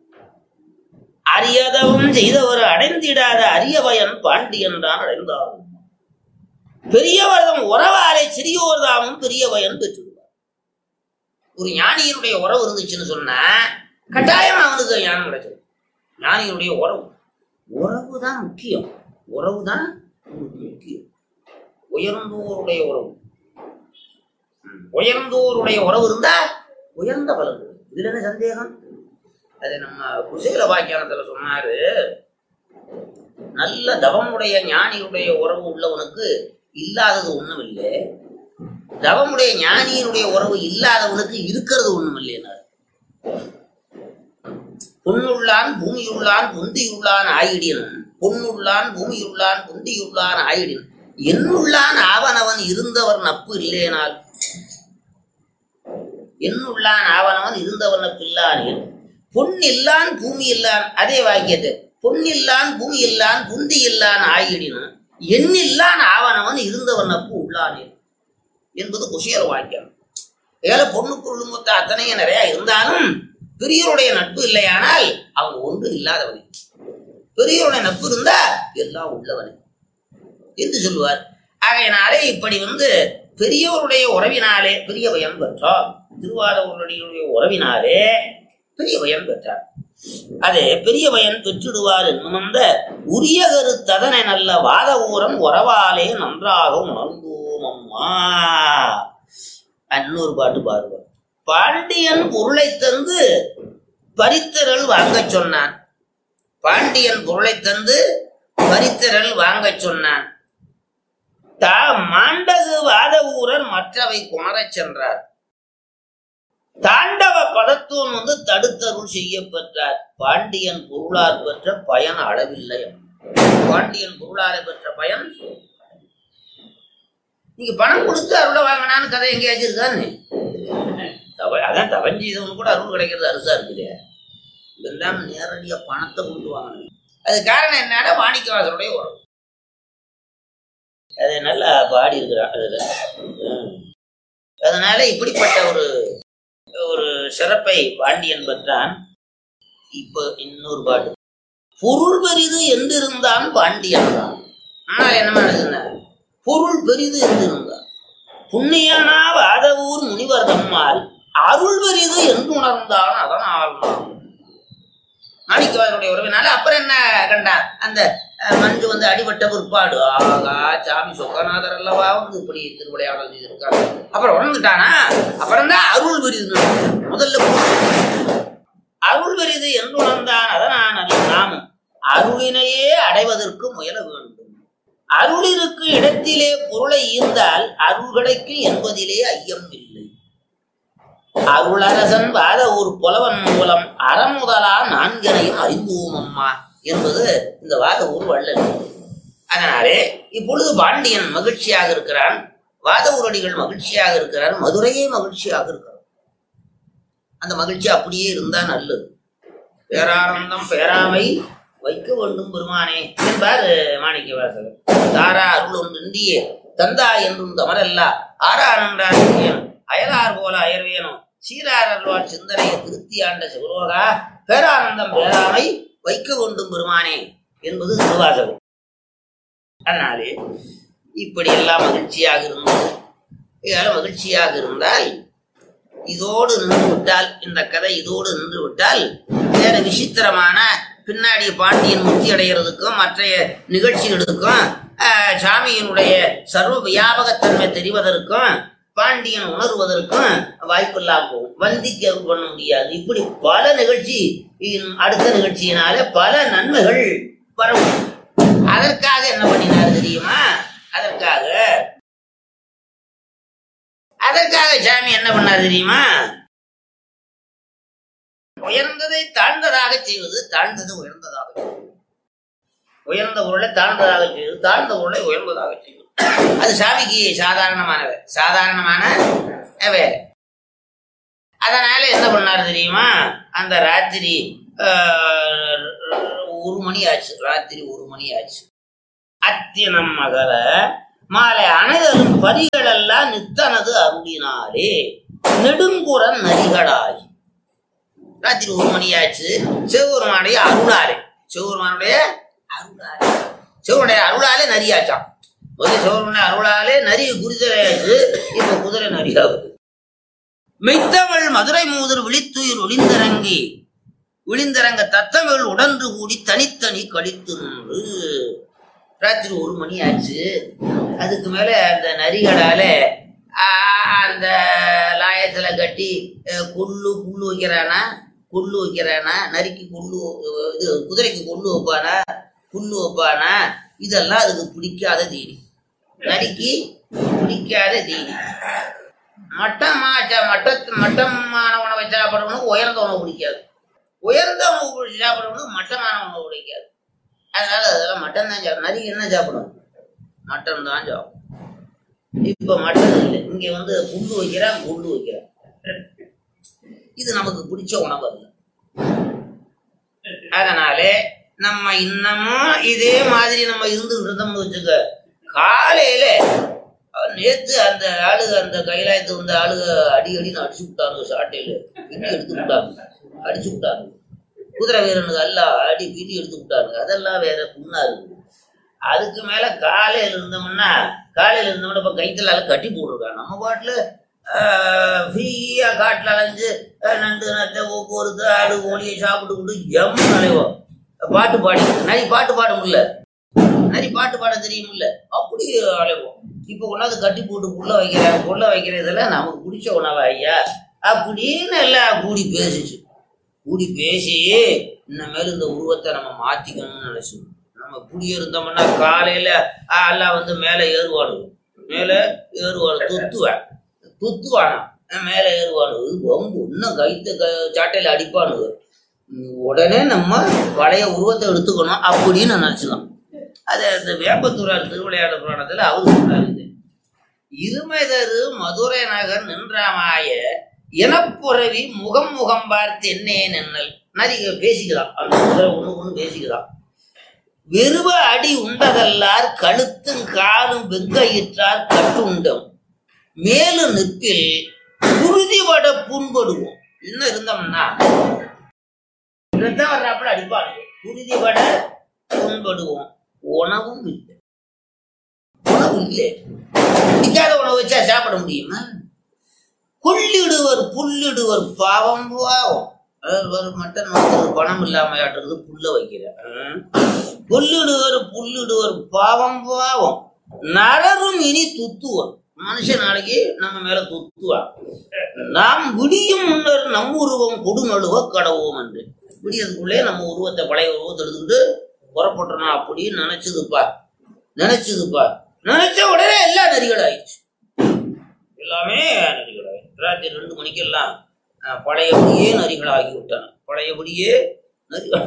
அரியதவும் செய்தவர் அடைந்திடாத அரிய பயன் பாண்டி என்றான் அடைந்தார். பெரியவர்தம் உறவாலே சிறியோர் தாமும் பெரிய பயன் பெற்றுள்ளார். ஒரு ஞானியினுடைய உறவு இருந்துச்சுன்னு சொன்னா கட்டாயம் அவனுக்கு ஞானம் கிடைச்சது. ஞானியினுடைய உறவு உறவு தான் முக்கியம். உறவு தான் முக்கியம். உயர்ந்தோருடைய உறவு உயர்ந்தோருடைய உறவு இருந்தா உயர்ந்த பலன். இதுல என்ன சந்தேகம்? அது நம்ம குசேல வாக்கியானத்துல சொன்னாரு, நல்ல தவமுடைய ஞானியுடைய உறவு உள்ளவனுக்கு இல்லாதது ஒண்ணும் இல்லை, தவமுடைய ஞானியினுடைய உறவு இல்லாதவனுக்கு இருக்கிறது ஒண்ணும் இல்லைன்னாரு. பொன்னுள்ளான் பூமியுள்ளான் புந்தியுள்ளான் ஆயிடினும், பொன்னுள்ளான் பூமியுள்ளான் புந்தியுள்ளான் ஆயிடினும், என்னுள்ளான் ஆவனவன் இருந்தவர் நப்பு இல்லேனால், என்னுள்ளான் ஆவனவன் இருந்தவர் நப்பு இல்லானேன். பொன் இல்லான் பூமி இல்லான், அதே வாக்கியத்தை பொன்னில்லான் பூமி இல்லான் புந்தி இல்லான் ஆயிடினும் எண்ணில்லான் ஆவனவன் இருந்தவன் நப்பு உள்ளானே என்பது குஷேர வாக்கியம். ஏழை பொண்ணு பொருள் மொத்த அத்தனையும் நிறைய இருந்தாலும் பெரியவருடைய நட்பு இல்லையானால் அவங்க ஒன்று இல்லாதவனே. பெரியவருடைய நட்பு இருந்தா எல்லாம் உள்ளவனே என்று சொல்லுவார். ஆகையினாலே இப்படி வந்து பெரியவருடைய உறவினாலே பெரிய பயம் பெற்றார். திருவாதவருடைய உறவினாலே பெரிய பயன் பெற்றார். அதே பெரிய பயன் பெற்றிடுவார் என்னும் அந்த உரிய கருத்ததனை நல்ல வாத ஊரம் உறவாலே நன்றாக உணர்ந்தோம் அம்மா. இன்னொரு பாட்டு பாடுவார். பாண்டியன் பொருளை தந்து பரித்திரல் வாங்க சொன்னான். பாண்டியன் பொருளை தந்து பரித்திரல் வாங்க சொன்னான். தா மாண்டகு வாத ஊரர் மற்றவை குமரச் சென்றார். தாண்டவ பதத்துவம் வந்து தடுத்தருள் செய்யப்பட்டார். பாண்டியன் பொருளார் பெற்ற பயன் அளவில்லை. பாண்டியன் பொருளாரை பெற்ற பயன், நீங்க பணம் கொடுத்து அருளை வாங்கினான்னு கதை எங்கேயாச்சும் இருக்கான்னு, அதான் தவஞ்சீதவனு கூட அருள் கிடைக்கிறது அரிசா இருக்குது. இதெல்லாம் நேரடியா பணத்தை கொடுத்து வாங்கணும். அது காரணம் என்னன்னா மாணிக்கவாசருடைய உறவு. அதை நல்லா பாடி இருக்கிறான் அதுல. அதனால இப்படிப்பட்ட ஒரு ஒரு சிறப்பை பாண்டியன் பெற்றான். இப்ப இன்னொரு பாட்டு, பொருள் பெரிது என்றிருந்தான் பாண்டியன் தான். ஆனால் என்ன பண்ணுதுன்னா, பொருள் பெரிது என்றிருந்தான் புண்ணியனா வாதவூர் முனிவர் தம்மால் அருள் பெரிது என்று உணர்ந்தான். அதனால் மாணிக்கவாசருடைய உறவினால அப்புறம் என்ன கண்டான், அந்த மஞ்சு வந்து அடிபட்ட பிற்பாடு ஆகா சாமி சொக்கநாதர் அல்லவா வந்து இப்படி திருவிளையாடல் செய்திருக்காங்க. அப்புறம் உணர்ந்துட்டானா, அப்புறம் தான் அருள் பெரிது. முதல்ல அருள் பெரிது என்று உணர்ந்தான். அதனால் நாமும் அருளினையே அடைவதற்கு முயல வேண்டும். அருளிருக்கு இடத்திலே பொருளை ஈர்ந்தால் அருள் கிடைக்கும் என்பதிலே ஐயம் இல்லை. அருளரசன் வாத ஒரு புலவன் மூலம் அறமுதலா நான்கனையும் அறிந்தோம் அம்மா என்பது இந்த வாத ஊர் வள்ளல். அதனாலே இப்பொழுது பாண்டியன் மகிழ்ச்சியாக இருக்கிறான், வாத ஊரடிகள் மகிழ்ச்சியாக இருக்கிறார், மதுரையே மகிழ்ச்சியாக இருக்கிறார். அந்த மகிழ்ச்சி அப்படியே இருந்தா நல்லது. பேரானந்தம் பேராமை வைக்க வேண்டும் பெருமானே என்பார் மாணிக்கவாசகர். தாரா அருள் ஒன்றியே தந்தா என்றும் தமரல்லா ஆறானன்றான் அயலார் போல அயர்வேனும் சீரார் அருள்வார் சிந்தனையை திருப்தியாண்ட சிவரோகா பேரானந்தம் பேராமை வைக்க வேண்டும் பெருமானே என்பது திருவாசகம். அதனாலே இப்படி எல்லாம் மகிழ்ச்சியாக இருந்தது. இதெல்லாம் மகிழ்ச்சியாக இருந்தால் இதோடு நின்று விட்டால், இந்த கதை இதோடு நின்று விட்டால் வேற விசித்திரமான பின்னாடி பாண்டியன் முக்தி அடைகிறதுக்கும் மற்ற நிகழ்ச்சிகளுக்கும் சாமியினுடைய சர்வ வியாபகத்தன்மை தெரிவதற்கும் பாண்டியன் உணர்வதற்கும் வாய்ப்பில்லாம போகும். வந்திக்கு அருள் பண்ண முடியாது. இப்படி பல நிகழ்ச்சி அடுத்த நிகழ்ச்சியினால பல நன்மைகள் வரும். அதற்காக என்ன பண்ணினார் தெரியுமா? அதற்காக அதற்காக சாமி என்ன பண்ணார் தெரியுமா? உயர்ந்ததை தாழ்ந்ததாக செய்வது, தாழ்ந்தது உயர்ந்ததாக செய்வது. உயர்ந்த பொருளை தாழ்ந்ததாக செய்வது, தாழ்ந்த பொருளை உயர்ந்ததாக செய்வது. அது சாமிக்கு சாதாரணமான வேலை, சாதாரணமான வேலை. அதனால என்ன பண்ணாரு தெரியுமா? அந்த ராத்திரி ஒரு மணி ஆச்சு, ராத்திரி ஒரு மணி ஆச்சு. அத்தினம் மகள மாலை அணைதலும் பரிகள் எல்லாம் நித்தனது அருளினாலே நெடுங்குறன் நரிகளாகி. ராத்திரி ஒரு மணி ஆச்சு. சிவபெருமானுடைய அருளாலே, சிவபெருமானுடைய அருளாலே, சிவனுடைய அருளாலே நரியாச்சான். முதல்ல சிவபெருமானுடைய அருளாலே நரி குதிரையாச்சு, இப்ப குதிரை நரியாகுது. மெய்த்தமிழ் மதுரை மூதர் விழித்துயிர் ஒளிந்தரங்கி விழிந்தரங்க தத்தமிழ் உடன்று கூடி தனித்தனி கழித்து நின்று. ராத்திரி ஒரு மணி ஆச்சு. அதுக்கு மேல அந்த நரிகளால அந்த லாயத்துல கட்டி கொள்ளு புல்லு வைக்கிறானா, கொள்ளு வைக்கிறானா, நரிக்கு கொள்ளு, இது குதிரைக்கு கொள்ளு வைப்பானா, புல்லு வைப்பானா, இதெல்லாம் அதுக்கு பிடிக்காத தீனி, நரிக்கு பிடிக்காத தீனி. மட்டமா மட்ட மட்டமான உணவை சாப்பிடறவனுக்கு உயர்ந்த உணவு பிடிக்காது, உயர்ந்த உணவு சாப்பிடறவனுக்கு மட்டமான உணவு பிடிக்காது. அதனால அதெல்லாம் மட்டன் தான் சாப்பிடும். நரிக்கு என்ன சாப்பிடும்? மட்டன் தான் சாப்பிடும். இப்ப மட்டன் இல்லை, இங்க வந்து புல்லு வைக்கிறான், புல்லு வைக்கிறான். இது நமக்கு பிடிச்ச உணவு அல்ல. அதனால நம்ம இன்னமும் இதே மாதிரி நம்ம இருந்துட்டு இருந்தோம்னு வச்சுக்க, காலையில நேத்து அந்த ஆளுக அந்த கைலாயத்து வந்த ஆளுக அடி அடின்னு அடிச்சு விட்டாங்க, சாட்டையில பின்னி எடுத்து விட்டாங்க, அடிச்சு விட்டாங்க. குதிரை வீரனுக்கு எல்லாம் அடி பின்னி எடுத்து விட்டாங்க. அதெல்லாம் வேற புண்ணா இருக்கு. அதுக்கு மேல காலையில இருந்தோம்னா, காலையில இருந்தோம்னா இப்ப கைத்துல கட்டி போட்டுருக்காங்க. நம்ம பாட்டுல ஃப்ரீயா காட்டுல அலைஞ்சு நண்டு நட்டை ஒவ்வொருத்து ஆடு கோழியை சாப்பிட்டு ஜம்மு அலைவோம். பாட்டு பாடி நரி பாட்டு பாட முடியல, நரி பாட்டு பாட தெரியுமில்ல, அப்படி அலைவோம். இப்ப கொண்டாந்து கட்டி போட்டு புள்ள வைக்கிறாங்க, புள்ள வைக்கிறதெல்லாம் நமக்கு பிடிச்ச உணவா ஐயா அப்படின்னு எல்லாம் கூடி பேசிச்சு. கூடி பேசி இன்னமேல இந்த உருவத்தை நம்ம மாத்திக்கணும்னு நினைச்சு நம்ம இப்படியே இருந்தோம்னா காலையில எல்லாம் வந்து மேல ஏறுவானு, மேல ஏறுவானு, தொத்துவான் தொத்துவானா மேல ஏறுவானு, வம்பு இன்னும் கைத்த சாட்டையில அடிப்பானு. உடனே நம்ம பழைய உருவத்தை எடுத்துக்கணும் அப்படின்னு நினைச்சுதான். அது அந்த வேப்பத்தூரார் திருவிளையாட புராணத்துல அவரு சொல்றாரு, இருமைதரு மதுரை நகர் நின்றாமாய எனப்புறவி முகம் முகம் பார்த்து என்னே நின்னல். நிறைய பேசிக்கலாம், அந்த குதிரை ஒண்ணு ஒண்ணு பேசிக்கலாம். வெறுவ அடி உண்டதல்லார் கழுத்தும் காலும் வெங்கையிற்றார் கட்டுண்டம் மேலும் நிற்பில் குருதிவட புண்படுவோம். இன்னும் இருந்தோம்னா ரத்தம் வர்றாப்புல அடிப்பாங்க, குருதிவட புண்படுவோம். உணவும் இல்லை, உணவு இல்லை. பிடிக்காத உணவு வச்சா சாப்பிட முடியுமா? கொள்ளிடுவர் புல்லிடுவர் பாவம் பாவம். ஒரு மட்டன் வந்து பணம் இல்லாம ஆட்டுறது புல்ல வைக்கிறேன். கொல்லிடுவர் புல்லிடுவர் பாவம் பாவம். நரரும் இனி துத்துவான். மனுஷன் நாளைக்கு நம்ம மேல துத்துவான். நாம் விடியும் முன்னர் நம் உருவம் கொடு நழுவ கடவோம் என்று. விடியதுக்குள்ளே நம்ம உருவத்தை பழைய உருவத்தை எடுத்துக்கிட்டு புறப்பட்டுறோம் அப்படின்னு நினைச்சதுப்பா, நினைச்சதுப்பா நினைச்ச உடனே எல்லா நரிகள் ஆயிடுச்சு, எல்லாமே நரிகள் ஆயிடுச்சு. ராத்திரி ரெண்டு மணிக்கு எல்லாம் பழையபடியே நரிகள் ஆகிவிட்டன, பழையபடியே நரிகள்.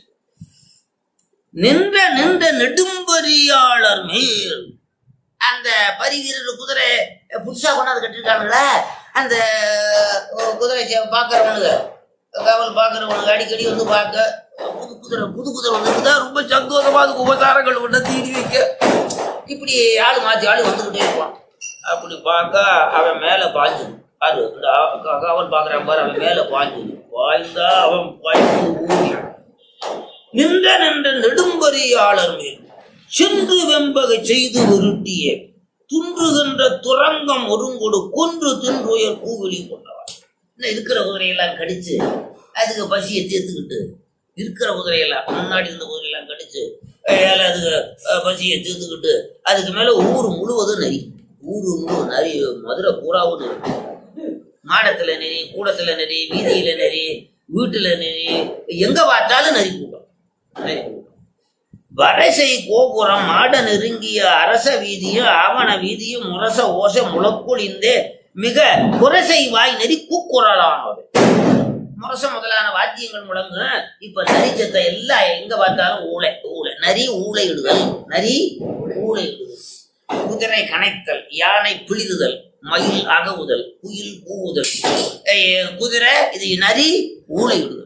நின்ற நின்ற நெடும்பரியாளர் மேல் அந்த பரி வீரர் குதிரை புதுசா கொண்டாந்து கட்டிருக்கானுங்களா, அந்த குதிரை பாக்குறவனுங்க, காவல் பாக்குறவனுக்கு அடிக்கடி வந்து பார்க்க புது குதிரை புது குதிரை வந்துருந்தா ரொம்ப சந்தோஷமா அதுக்கு உபசாரங்கள் ஒண்ணு தீடி வைக்க இப்படி ஆளு மாத்தி ஆளு வந்துகிட்டே இருப்பான். அப்படி பார்க்க அவன் மேல பாஞ்சு அது இந்த காவல் பாக்குறான் பாரு, அவன் மேல பாஞ்சு பாய்ந்தா அவன் பாய்ந்து ஊறி நின்ற நின்ற நெடும்பரியாளர் மேல் சென்று வெம்பகை செய்து உருட்டிய துன்றுகின்ற துரங்கம் ஒருங்கொடு கொன்று தின்றுயர் பூவெளி கொண்டவன். இன்னும் இருக்கிற குதிரையெல்லாம் கடிச்சு அதுக்கு பசியை தீர்த்துக்கிட்டு, இருக்கிற குதிரையெல்லாம் முன்னாடி இருந்த குதிரையெல்லாம் கடிச்சு அதுக்கு பசியை தீர்த்துக்கிட்டு, அதுக்கு மேல ஊர் முழுவதும் நரி, ஊரு முழு நரி, மதுரை பூராவும் நரி, மாடத்துல நெறி, கூடத்துல நெறி, வீதியில நெறி, வீட்டுல நெறி, எங்க பார்த்தாலும் நரி கூட்டம், நரி கூட்டம். வரைசை கோபுரம் மாட நெருங்கிய அரச வீதியும் ஆவண வீதியும் முரச ஓச முழக்குழிந்தே மிக குரசை வாய் நெறி கூக்குரலானது. முரச முதலான வாத்தியங்கள் முழங்கு. இப்ப நரிச்சத்தை எல்லாம் எங்க பார்த்தாலும் ஊளை ஊளை நரி ஊளை இடுதல், நரி ஊளை இடுதல். குதிரை கனைத்தல், யானை பிளிறுதல், மயில் அகவுதல், குயில் கூவுதல், குதிரை இது நரி ஊளையிடுதல்.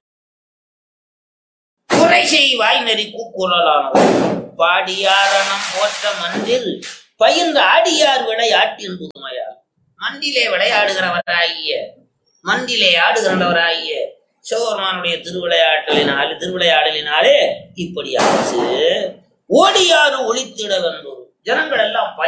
குறை செய் வாய் நெறி கூக்குரலானது பாடியாரணம் போற்ற மன்றில் பயின்ற ஆடியார் விளையாட்டின் புதுமையால். மண்டிலே விளையாடுகிறவராகிய மண்டிலே ஆடுகிறவராகிய சிவபெருமானுடைய திருவிளையாட்டலினாலே திருவிளையாடலினாலே இப்படி ஆச்சு. ஓடியாறு ஒளித்திட வந்தோம். ஜனங்கள் எல்லாம்